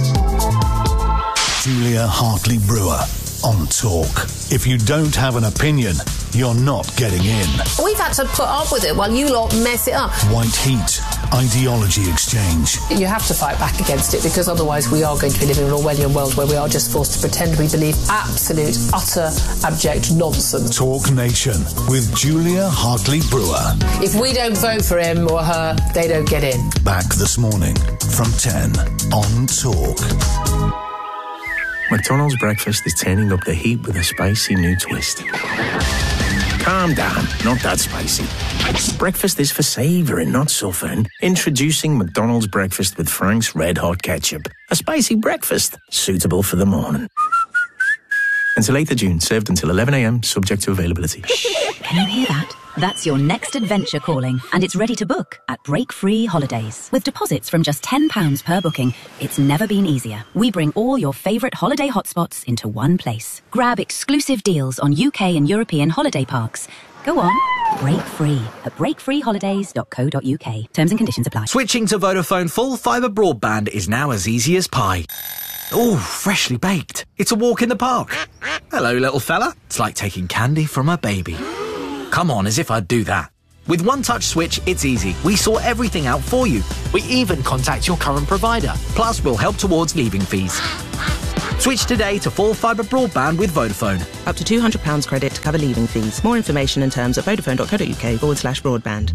Julia Hartley-Brewer on Talk. If you don't have an opinion, you're not getting in. We've had to put up with it while you lot mess it up. White Heat. Ideology Exchange. You have to fight back against it because otherwise we are going to be living in an Orwellian world where we are just forced to pretend we believe absolute, utter, abject nonsense. Talk Nation with Julia Hartley-Brewer. If we don't vote for him or her, they don't get in. Back this morning from ten on Talk. McDonald's breakfast is turning up the heat with a spicy new twist. Calm down, not that spicy. Breakfast is for savouring, not suffering. Introducing McDonald's breakfast with Frank's Red Hot Ketchup. A spicy breakfast, suitable for the morning. Until eighth of June, served until eleven a m, subject to availability. Can you hear that? That's your next adventure calling, and it's ready to book at Break Free Holidays. With deposits from just ten pounds per booking, it's never been easier. We bring all your favourite holiday hotspots into one place. Grab exclusive deals on U K and European holiday parks. Go on, break free at break free holidays dot co dot U K. Terms and conditions apply. Switching to Vodafone full fibre broadband is now as easy as pie. Oh, freshly baked. It's a walk in the park. Hello, little fella. It's like taking candy from a baby. Come on, as if I'd do that. With One Touch Switch, it's easy. We sort everything out for you. We even contact your current provider. Plus, we'll help towards leaving fees. Switch today to full fibre broadband with Vodafone. Up to two hundred pounds credit to cover leaving fees. More information and terms at vodafone dot co dot UK forward slash broadband.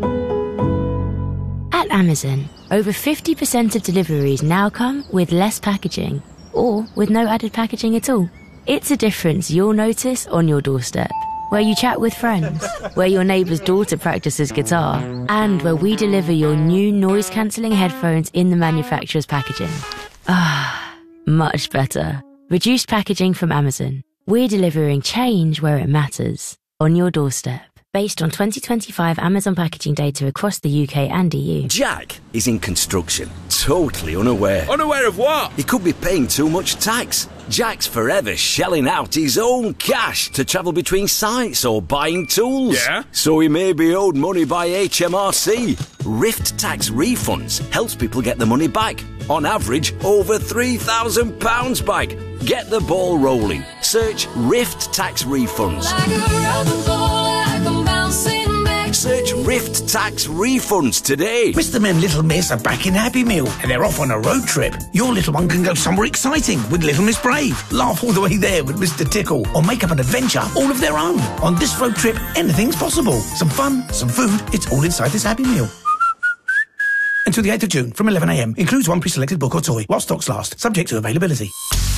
At Amazon, over fifty percent of deliveries now come with less packaging, or with no added packaging at all. It's a difference you'll notice on your doorstep, where you chat with friends, where your neighbour's daughter practices guitar, and where we deliver your new noise-cancelling headphones in the manufacturer's packaging. Ah, much better. Reduced packaging from Amazon. We're delivering change where it matters, on your doorstep. Based on twenty twenty-five Amazon packaging data across the U K and E U. Jack is in construction, totally unaware. Unaware of what? He could be paying too much tax. Jack's forever shelling out his own cash to travel between sites or buying tools. Yeah? So he may be owed money by H M R C. Rift Tax Refunds helps people get the money back. On average, over three thousand pounds back. Get the ball rolling. Search Rift Tax Refunds. Like a rubber ball, like I'm bouncing back. Search Rift Tax Refunds today. Mister and Little Miss are back in Happy Meal and they're off on a road trip. Your little one can go somewhere exciting with Little Miss Brave. Laugh all the way there with Mister Tickle or make up an adventure all of their own. On this road trip, anything's possible. Some fun, some food, it's all inside this Happy Meal. Until the eighth of June from eleven a m. Includes one pre-selected book or toy while stocks last, subject to availability.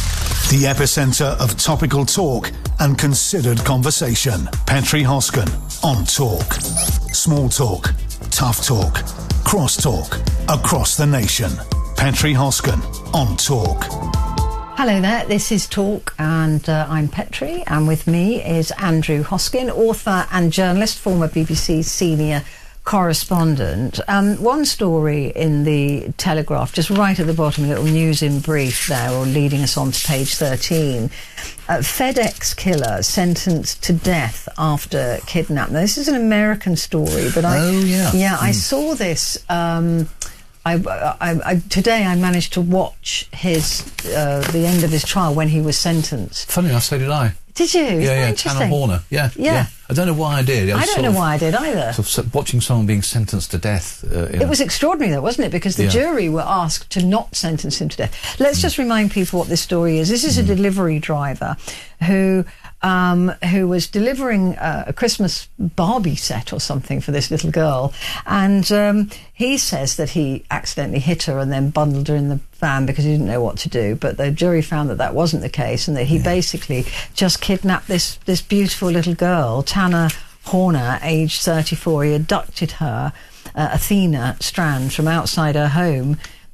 The epicentre of topical talk and considered conversation. Petri Hosken on Talk. Small talk, tough talk, cross talk, across the nation. Petri Hosken on Talk. Hello there, this is Talk, and uh, I'm Petri, and with me is Andrew Hoskin, author and journalist, former B B C senior correspondent. Um, one story in the Telegraph, just right at the bottom, a little news in brief there, or leading us on to page thirteen. Uh, FedEx killer sentenced to death after kidnap. Now, this is an American story, but I, oh, yeah. yeah, mm. I saw this. Um, I, I, I, today I managed to watch his uh, the end of his trial when he was sentenced. Funny enough, so did I. Did you? Yeah, yeah, Tanner Horner. Yeah, yeah, yeah. I don't know why I did. I, I don't know of, why I did either. Sort of watching someone being sentenced to death. Uh, it know. was extraordinary, though, wasn't it? Because the yeah. jury were asked to not sentence him to death. Let's mm. just remind people what this story is. This is mm. a delivery driver who um, who was delivering uh, a Christmas Barbie set or something for this little girl, and um, he says that he accidentally hit her and then bundled her in the van because he didn't know what to do. But the jury found that that wasn't the case, and that he yeah. basically just kidnapped this this beautiful little girl, Tanner Horner, aged thirty-four. He abducted her, uh, Athena Strand, from outside her home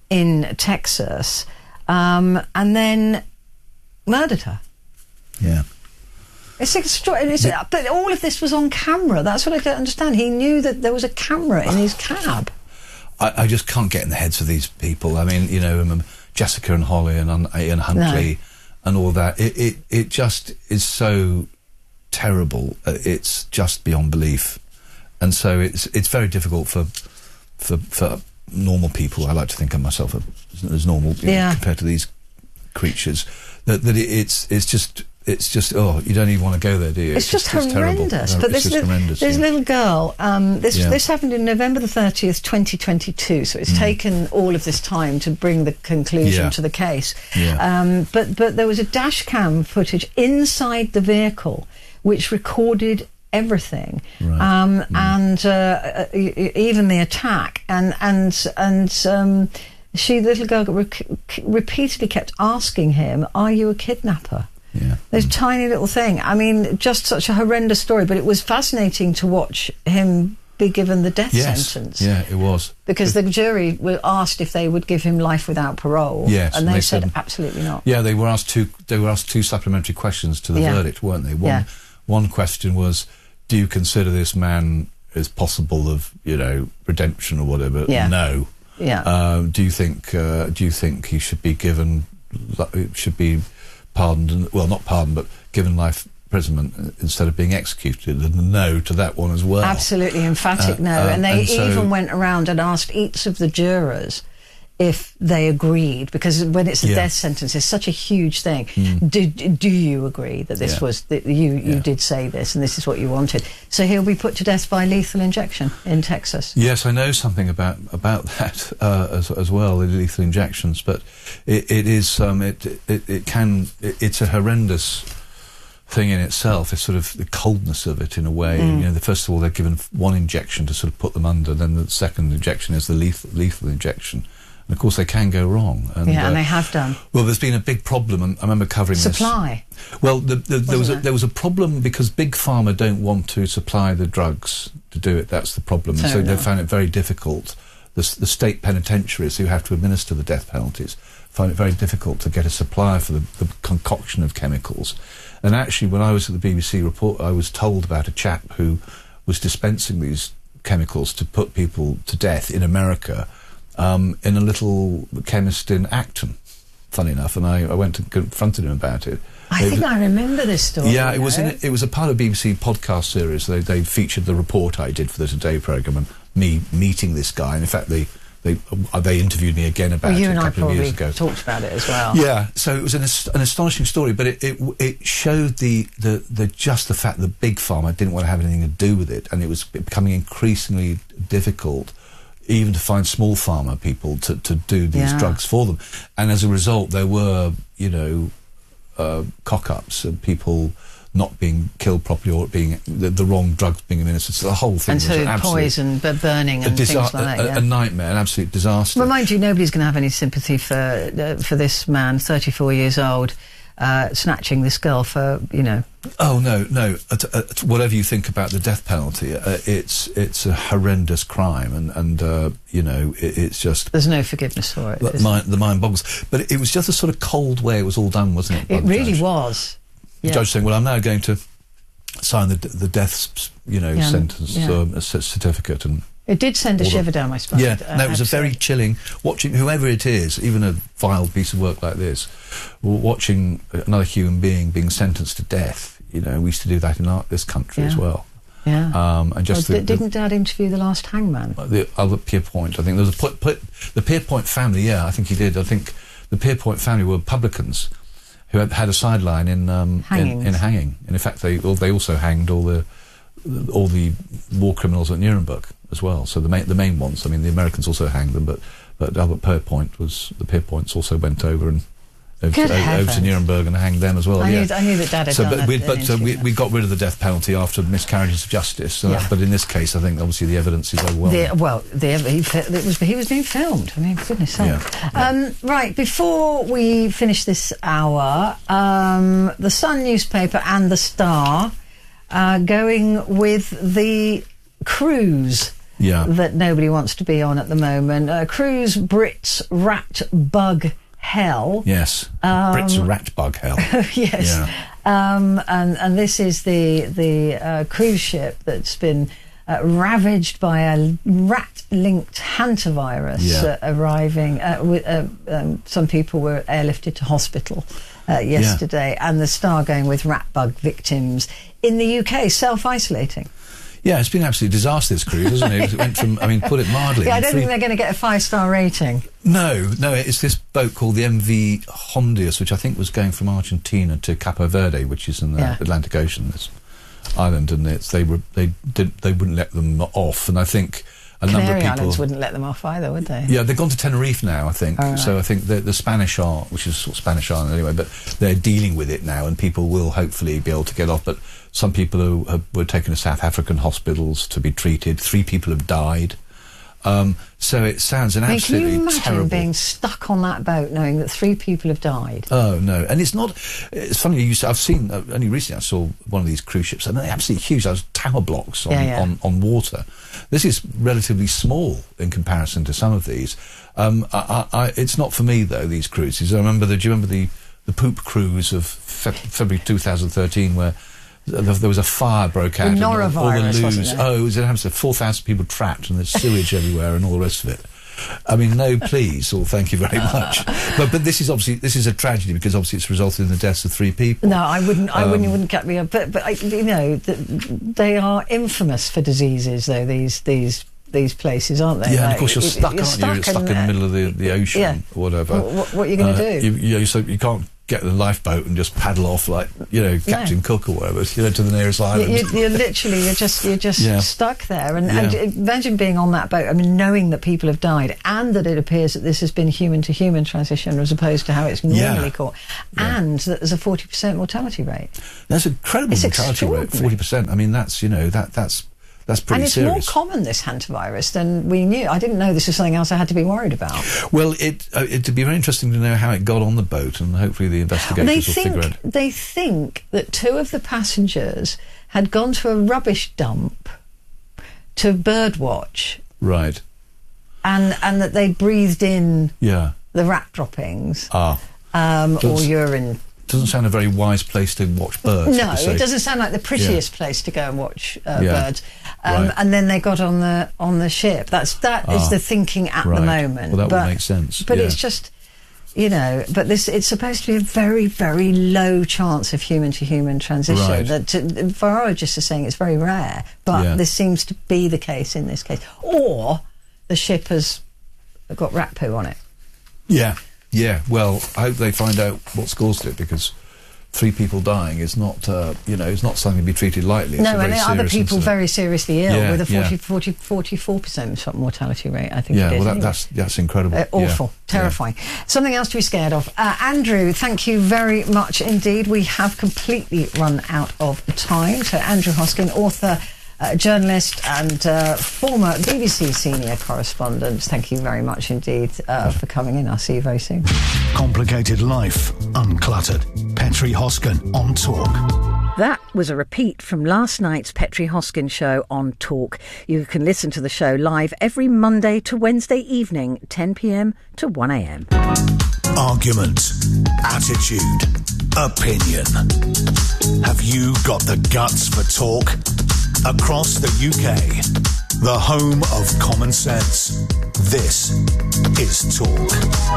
in Texas, um, and then murdered her. Yeah. It's extraordinary. Yeah. But all of this was on camera. That's what I don't understand. He knew that there was a camera in his cab. I, I just can't get in the heads of these people. I mean, you know, um, Jessica and Holly and um, Ian Huntley no. and all that. It, it, it just is so terrible. Uh, it's just beyond belief. And so it's it's very difficult for for for normal people. I like to think of myself as normal you yeah. know, compared to these creatures. That that it, it's it's just. It's just, oh, you don't even want to go there, do you? It's, it's just, just horrendous. It's but this, just li horrendous, this yeah. little girl, um, this yeah. this happened in November the thirtieth, twenty twenty-two. So it's mm. taken all of this time to bring the conclusion yeah. to the case. Yeah. Um, but but there was a dash cam footage inside the vehicle which recorded everything, right. um, mm. and uh, even the attack, and and and. Um, she, the little girl, re repeatedly kept asking him, "Are you a kidnapper?" Yeah. This mm. tiny little thing. I mean, just such a horrendous story, but it was fascinating to watch him be given the death yes. sentence. Yeah, it was. Because it, the jury were asked if they would give him life without parole. Yes, and, and they, they said, said absolutely not. Yeah, they were asked two. They were asked two supplementary questions to the yeah. verdict, weren't they? One, yeah. one question was, do you consider this man as possible of, you know, redemption or whatever? Yeah. No. Yeah. Um, do you think uh, do you think he should be given should be pardoned? And, well, not pardoned, but given life imprisonment instead of being executed? And no to that one as well. Absolutely emphatic Uh, no. uh, and they and so- even went around and asked each of the jurors if they agreed, because when it's a Yeah. death sentence, it's such a huge thing. Mm. Do, do you agree that this Yeah. was that you you Yeah. did say this and this is what you wanted? So he'll be put to death by lethal injection in Texas. Yes, I know something about about that uh, as as well, the lethal injections. But it, it is um, it, it it can it, it's a horrendous thing in itself. It's sort of the coldness of it in a way. Mm. You know, the, first of all, they're given one injection to sort of put them under. Then the second injection is the lethal lethal injection. And of course, they can go wrong. And, yeah, and uh, they have done. Well, there's been a big problem, and I remember covering Supply. this. Well, the, the, there was a, Wasn't there was a problem because Big Pharma don't want to supply the drugs to do it. That's the problem. And Fair so they enough. found it very difficult. The, s- the state penitentiaries who have to administer the death penalties find it very difficult to get a supply for the, the concoction of chemicals. And actually, when I was at the B B C report, I was told about a chap who was dispensing these chemicals to put people to death in America. Um, in a little chemist in Acton, funny enough, and I, I went and confronted him about it. I It think was- I remember this story. yeah, it you was in know. a, it was a part of B B C podcast series. They they featured the report I did for the Today programme and me meeting this guy. And in fact, they they uh, they interviewed me again about Well, you it and a I couple of years probably ago. talked about it as well. Yeah, so it was an, ast- an astonishing story, but it, it it showed the, the the just the fact that Big Pharma didn't want to have anything to do with it, and it was becoming increasingly difficult even to find small pharma people to, to do these Yeah. drugs for them. And as a result, there were, you know, uh, cock-ups and people not being killed properly or being the, the wrong drugs being administered. So the whole thing And was so an absolute, poison, but burning a, and disa- things like that. a, yeah. a nightmare, an absolute disaster. Well, mind you, nobody's going to have any sympathy for uh, for this man, thirty-four years old, uh, snatching this girl for, you know. Oh no, no. At, at, whatever you think about the death penalty, uh, it's it's a horrendous crime, and and uh, you know it, it's just There's no forgiveness for it. the is mind, the mind boggles. But it, it was just a sort of cold way it was all done, wasn't it? there? by It the really judge? was. The Yeah. judge saying, "Well, I'm now going to sign the the death, you know, Yeah, sentence yeah. um, a c- certificate." And It did send a all the- shiver down my spine. yeah, uh, no, it was a very absolutely. chilling watching whoever it is, even a vile piece of work like this, w- watching another human being being sentenced to death. You know, we used to do that in our, this country as Yeah. well. Yeah. Um, and just Well, the, di- didn't Dad interview the last hangman? the, the other Pierpoint, I think there was a pu- pu- the Pierpoint family. Yeah, I think he did. I think the Pierpoint family were publicans who had, had a sideline in um, in, Hangings. in hanging. And in fact, they well, they also hanged all the all the war criminals at Nuremberg as well. So the main the main ones. I mean, the Americans also hanged them, but but Albert Pierpoint was the Pierpoints also went over and. Over Good to, over to heavens. Nuremberg and hanged them as well. I yeah. knew- I knew that Dad had so, done but that, we, uh, but uh, we, interview. we got rid of the death penalty after miscarriages of justice. So Yeah. But in this case, I think obviously the evidence is overwhelming. The, well, the, he, fi- it was, he was being filmed. I mean, goodness sake. Yeah. Um, right, before we finish this hour, um, the Sun newspaper and the Star uh, going with the cruise Yeah. that nobody wants to be on at the moment. Uh, cruise Brits rat bug hell. Yes, Um, Brits rat bug hell. Yes. Yeah. Um, and, and this is the, the uh, cruise ship that's been uh, ravaged by a rat-linked hantavirus Yeah. uh, arriving. Uh, with, uh, um, some people were airlifted to hospital uh, yesterday, and the Star going with rat bug victims in the U K self-isolating. Yeah, it's been an absolute disaster, this cruise, hasn't it? It went from, I mean, put it mildly. Yeah, I don't three- think they're going to get a five-star rating. No, no, it's this boat called the M V Hondius, which I think was going from Argentina to Capo Verde, which is in the Yeah. Atlantic Ocean, this island, and it's, they were they did they wouldn't let them off, and I think a number of Canary people. Islands wouldn't let them off either, would they? Yeah, they've gone to Tenerife now, I think. Oh, right. So I think the, the Spanish are, which is sort of Spanish island anyway, but they're dealing with it now, and people will hopefully be able to get off. But some people who have, were taken to South African hospitals to be treated. Three people have died. Um, so it sounds an I mean, can you absolutely imagine terrible. being stuck on that boat knowing that three people have died? Oh no! And it's not. It's funny. You, s- I've seen uh, only recently. I saw one of these cruise ships, and they're absolutely huge. Those tower blocks on, Yeah, yeah. on on water. This is relatively small in comparison to some of these. Um, I, I, I, it's not for me though. These cruises. I remember the. Do you remember the the poop cruise of Fe- February two thousand thirteen, where there was a fire broke out. The and all, all the norovirus, loos. wasn't there? Oh, it was in Hampstead. four thousand people trapped and there's sewage everywhere and all the rest of it. I mean, no, please, or thank you very much. But but this is obviously this is a tragedy because obviously it's resulted in the deaths of three people. No, I wouldn't. I Um, wouldn't. You wouldn't get me up. But but I, you know, the, they are infamous for diseases, though. These these these places, aren't they? Yeah, and Like, of course you're it- stuck, you're aren't you? You're stuck stuck in the and, middle of the, the ocean yeah. or whatever. What- what are you gonna do? You, you, know, so you can't get the lifeboat and just paddle off like, you know, Captain Cook or whatever, you know, to the nearest island. You, you're, you're literally, you're just, you're just Yeah. stuck there. And, Yeah. and imagine being on that boat. I mean, knowing that people have died, and that it appears that this has been human to human transition as opposed to how it's normally Yeah. caught, and that there's a forty percent mortality rate. That's an incredible It's mortality rate, extraordinary. forty percent. I mean, that's, you know, that that's that's pretty and it's serious. more common, this hantavirus, than we knew. I didn't know this was something else I had to be worried about. Well, it uh, it'd be very interesting to know how it got on the boat, and hopefully the investigators They will think, figure out. they think that two of the passengers had gone to a rubbish dump to birdwatch, Right. and, and that they breathed in Yeah. the rat droppings Ah. um, or Does- urine. Doesn't sound a very wise place to watch birds. No, per se. it doesn't sound like the prettiest place to go and watch uh, Yeah. birds. Um, Right. And then they got on the on the ship. That's that is Ah, the thinking at right. the moment. Well, that would but, make sense, But yeah. it's just, you know, but this it's supposed to be a very very low chance of human to human transition. Right. That to, virologists are saying it's very rare, but Yeah. this seems to be the case in this case. Or the ship has got rat poo on it. Yeah, yeah. Well, I hope they find out what's caused it, because three people dying is not, uh, you know, it's not something to be treated lightly. It's No, a very and other serious people incident. very seriously ill Yeah, with a yeah. forty, forty, forty-four percent mortality rate, I think Yeah, it is. well, that, anyway. that's that's incredible. Uh, awful, Yeah. terrifying. Something else to be scared of. Uh, Andrew, thank you very much indeed. We have completely run out of time. So Andrew Hoskin, author, uh, journalist and uh, former B B C senior correspondent, thank you very much indeed uh, for coming in. I'll see you very soon. Complicated life, uncluttered. Petri Hoskin on Talk. That was a repeat from last night's Petri Hoskin show on Talk. You can listen to the show live every Monday to Wednesday evening, ten p m to one a m. Argument, attitude, opinion. Have you got the guts for talk? Across the U K, the home of common sense. This is Talk.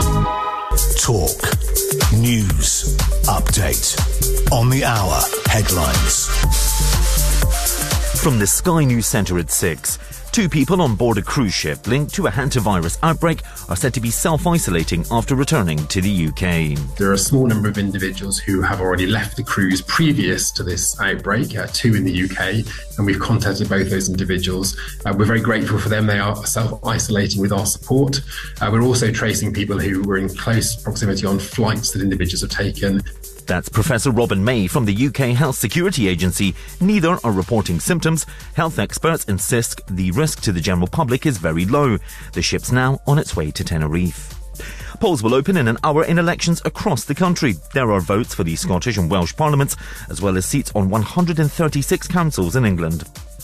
Talk. News. Update. On the hour. Headlines. From the Sky News Centre at six. Two people on board a cruise ship linked to a hantavirus outbreak are said to be self-isolating after returning to the U K. There are a small number of individuals who have already left the cruise previous to this outbreak, uh, two in the U K, and we've contacted both those individuals. Uh, we're very grateful for them. They are self-isolating with our support. Uh, we're also tracing people who were in close proximity on flights that individuals have taken. That's Professor Robin May from the U K Health Security Agency. Neither are reporting symptoms. Health experts insist the risk to the general public is very low. The ship's now on its way to Tenerife. Polls will open in an hour in elections across the country. There are votes for the Scottish and Welsh parliaments, as well as seats on one hundred thirty-six councils in England.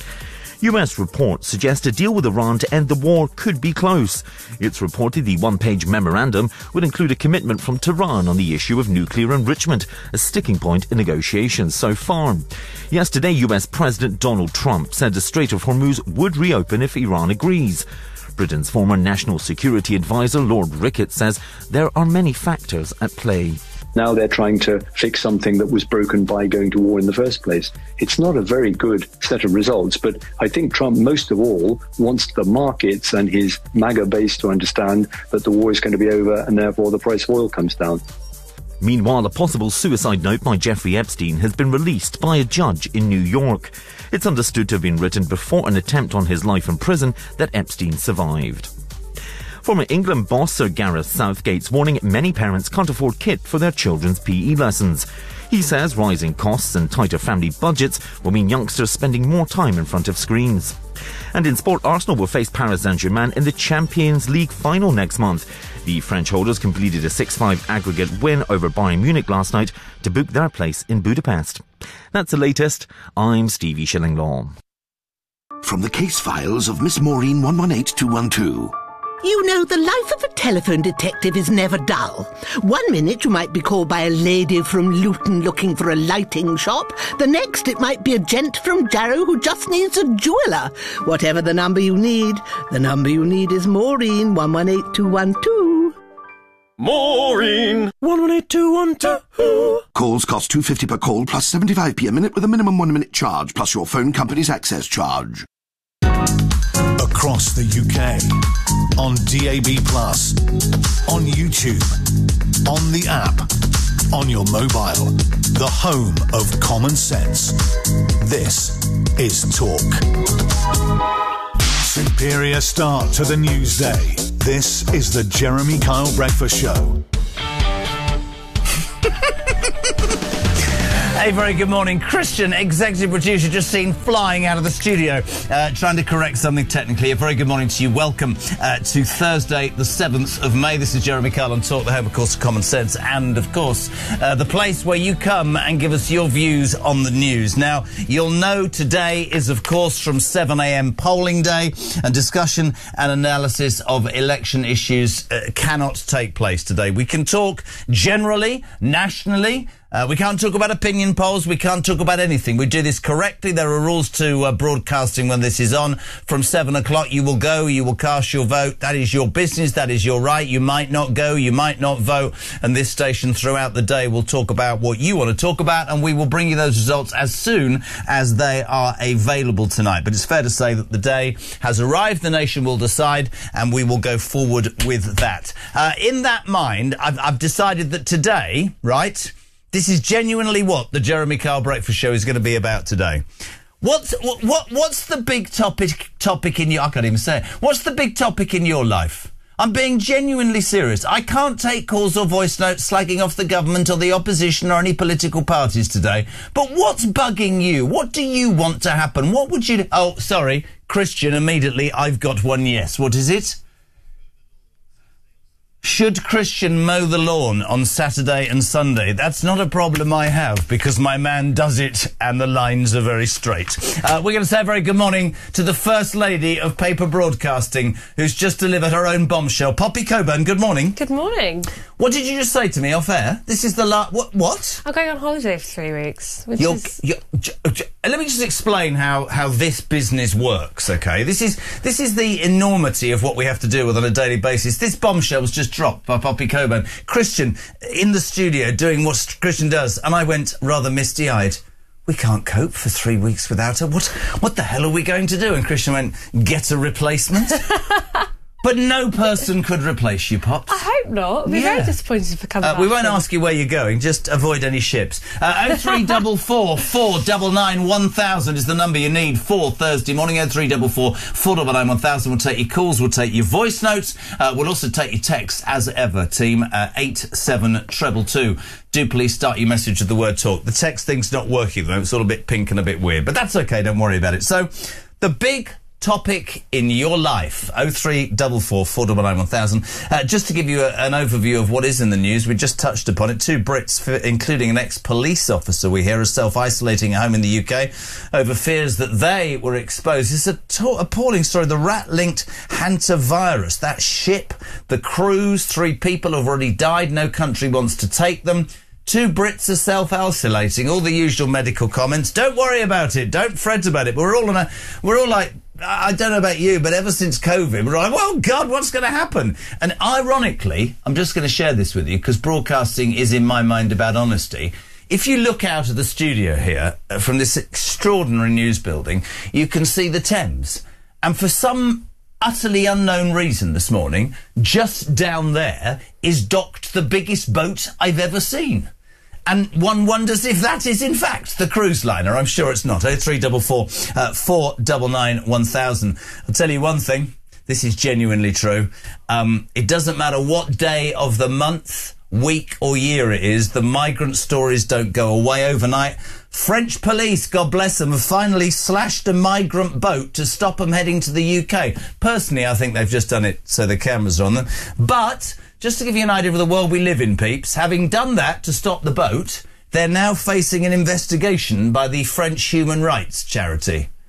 U S reports suggest a deal with Iran to end the war could be close. It's reported the one-page memorandum would include a commitment from Tehran on the issue of nuclear enrichment, a sticking point in negotiations so far. Yesterday, U S President Donald Trump said the Strait of Hormuz would reopen if Iran agrees. Britain's former National Security Advisor Lord Ricketts says there are many factors at play. Now they're trying to fix something that was broken by going to war in the first place. It's not a very good set of results, but I think Trump, most of all, wants the markets and his MAGA base to understand that the war is going to be over and therefore the price of oil comes down. Meanwhile, a possible suicide note by Jeffrey Epstein has been released by a judge in New York. It's understood to have been written before an attempt on his life in prison that Epstein survived. Former England boss Sir Gareth Southgate's warning many parents can't afford kit for their children's P E lessons. He says rising costs and tighter family budgets will mean youngsters spending more time in front of screens. And in sport, Arsenal will face Paris Saint-Germain in the Champions League final next month. The French holders completed a six five aggregate win over Bayern Munich last night to book their place in Budapest. That's the latest. I'm Stevie Shillinglaw. From the case files of Miss Maureen one one eight two one two. You know, the life of a telephone detective is never dull. One minute you might be called by a lady from Luton looking for a lighting shop. The next it might be a gent from Jarrow who just needs a jeweller. Whatever the number you need, the number you need is Maureen, one one eight two one two. Maureen! one one eight two one two. Calls cost two pounds fifty per call plus seventy-five p a minute with a minimum one-minute charge plus your phone company's access charge. Across the U K, on D A B plus, on YouTube, on the app, on your mobile, the home of common sense. This is Talk. Superior start to the news day. This is the Jeremy Kyle Breakfast Show. A very good morning. Christian, executive producer, just seen flying out of the studio, uh, trying to correct something technically. A very good morning to you. Welcome uh, to Thursday, the seventh of May. This is Jeremy Kyle on Talk, the home, of course, of Common Sense, and, of course, uh, the place where you come and give us your views on the news. Now, you'll know today is, of course, from seven a m polling day, and discussion and analysis of election issues uh, cannot take place today. We can talk generally, nationally. Uh, we can't talk about opinion polls. We can't talk about anything. We do this correctly. There are rules to uh, broadcasting when this is on. From seven o'clock, you will go. You will cast your vote. That is your business. That is your right. You might not go. You might not vote. And this station throughout the day will talk about what you want to talk about, and we will bring you those results as soon as they are available tonight. But it's fair to say that the day has arrived. The nation will decide, and we will go forward with that. Uh, in that mind, I've, I've decided that today, right, this is genuinely what the Jeremy Kyle Breakfast Show is going to be about today. What's what, what what's the big topic topic in your? I can't even say it. What's the big topic in your life? I'm being genuinely serious. I can't take calls or voice notes slagging off the government or the opposition or any political parties today. But what's bugging you? What do you want to happen? What would you? Oh, sorry, Christian. Immediately, I've got one. Yes. What is it? Should Christian mow the lawn on Saturday and Sunday? That's not a problem I have, because my man does it and the lines are very straight. Uh, we're going to say a very good morning to the First Lady of Paper Broadcasting, who's just delivered her own bombshell. Poppy Coburn, good morning. Good morning. What did you just say to me off air? This is the last... What? What? I'm going on holiday for three weeks, which you're, is... You're, j- j- let me just explain how, how this business works, OK? This is this is the enormity of what we have to deal with on a daily basis. This bombshell was just dropped by Poppy Coburn. Christian, in the studio, doing what Christian does, and I went rather misty-eyed. We can't cope for three weeks without her. What, what the hell are we going to do? And Christian went, get a replacement? But no person could replace you, Pops. I hope not. I'd be Yeah. very disappointed if I come Uh, back. we won't ask you where you're going. Just avoid any ships. Uh, oh three four four, four nine nine, one thousand is the number you need for Thursday morning. oh three four four, four nine nine, one thousand. We'll take your calls. We'll take your voice notes. Uh, we'll also take your texts as ever. Team uh, eight seven two two. Do please start your message with the word talk. The text thing's not working though. It's all a bit pink and a bit weird. But that's okay. Don't worry about it. So, the big topic in your life, oh three four four, four nine nine, one thousand. Uh, just to give you a, an overview of what is in the news, we just touched upon it. Two Brits, f- including an ex-police officer we hear, are self-isolating at home in the U K over fears that they were exposed. It's a to- appalling story. The rat-linked hantavirus, that ship, the cruise, three people have already died. No country wants to take them. Two Brits are self-isolating. All the usual medical comments. Don't worry about it. Don't fret about it. But we're all on a, we're all like, I don't know about you, but ever since COVID, we're like, well, God, what's going to happen? And ironically, I'm just going to share this with you because broadcasting is, in my mind, about honesty. If you look out of the studio here uh, from this extraordinary news building, you can see the Thames. And for some utterly unknown reason this morning, just down there is docked the biggest boat I've ever seen. And one wonders if that is, in fact, the cruise liner. I'm sure it's not. oh three four four, four nine nine, one thousand. I'll tell you one thing. This is genuinely true. Um, it doesn't matter what day of the month, week or year it is, the migrant stories don't go away overnight. French police, God bless them, have finally slashed a migrant boat to stop them heading to the U K. Personally, I think they've just done it so the cameras are on them. But just to give you an idea of the world we live in, peeps, having done that to stop the boat, they're now facing an investigation by the French human rights charity.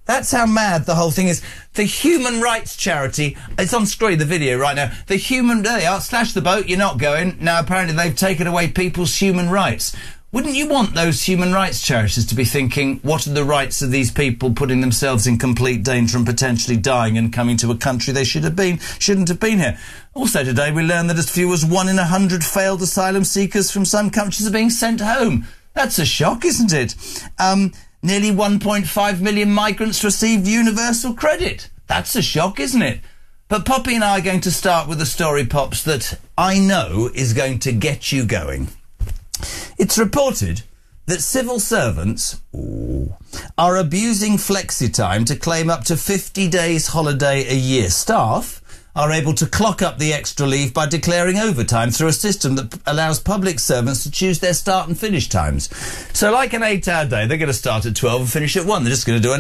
That's how mad the whole thing is. The human rights charity, it's on screen, the video right now. The human, there they are, slash the boat, you're not going. Now apparently they've taken away people's human rights. Wouldn't you want those human rights charities to be thinking, what are the rights of these people putting themselves in complete danger and potentially dying and coming to a country they should have been, shouldn't have been here? Also today we learned that as few as one in a hundred failed asylum seekers from some countries are being sent home. That's a shock, isn't it? Um, nearly one point five million migrants received universal credit. That's a shock, isn't it? But Poppy and I are going to start with a story, Pops, that I know is going to get you going. It's reported that civil servants ooh, are abusing flexi-time to claim up to fifty days holiday a year. Staff are able to clock up the extra leave by declaring overtime through a system that p- allows public servants to choose their start and finish times. So like an eight-hour day, they're going to start at twelve and finish at one. They're just going to do an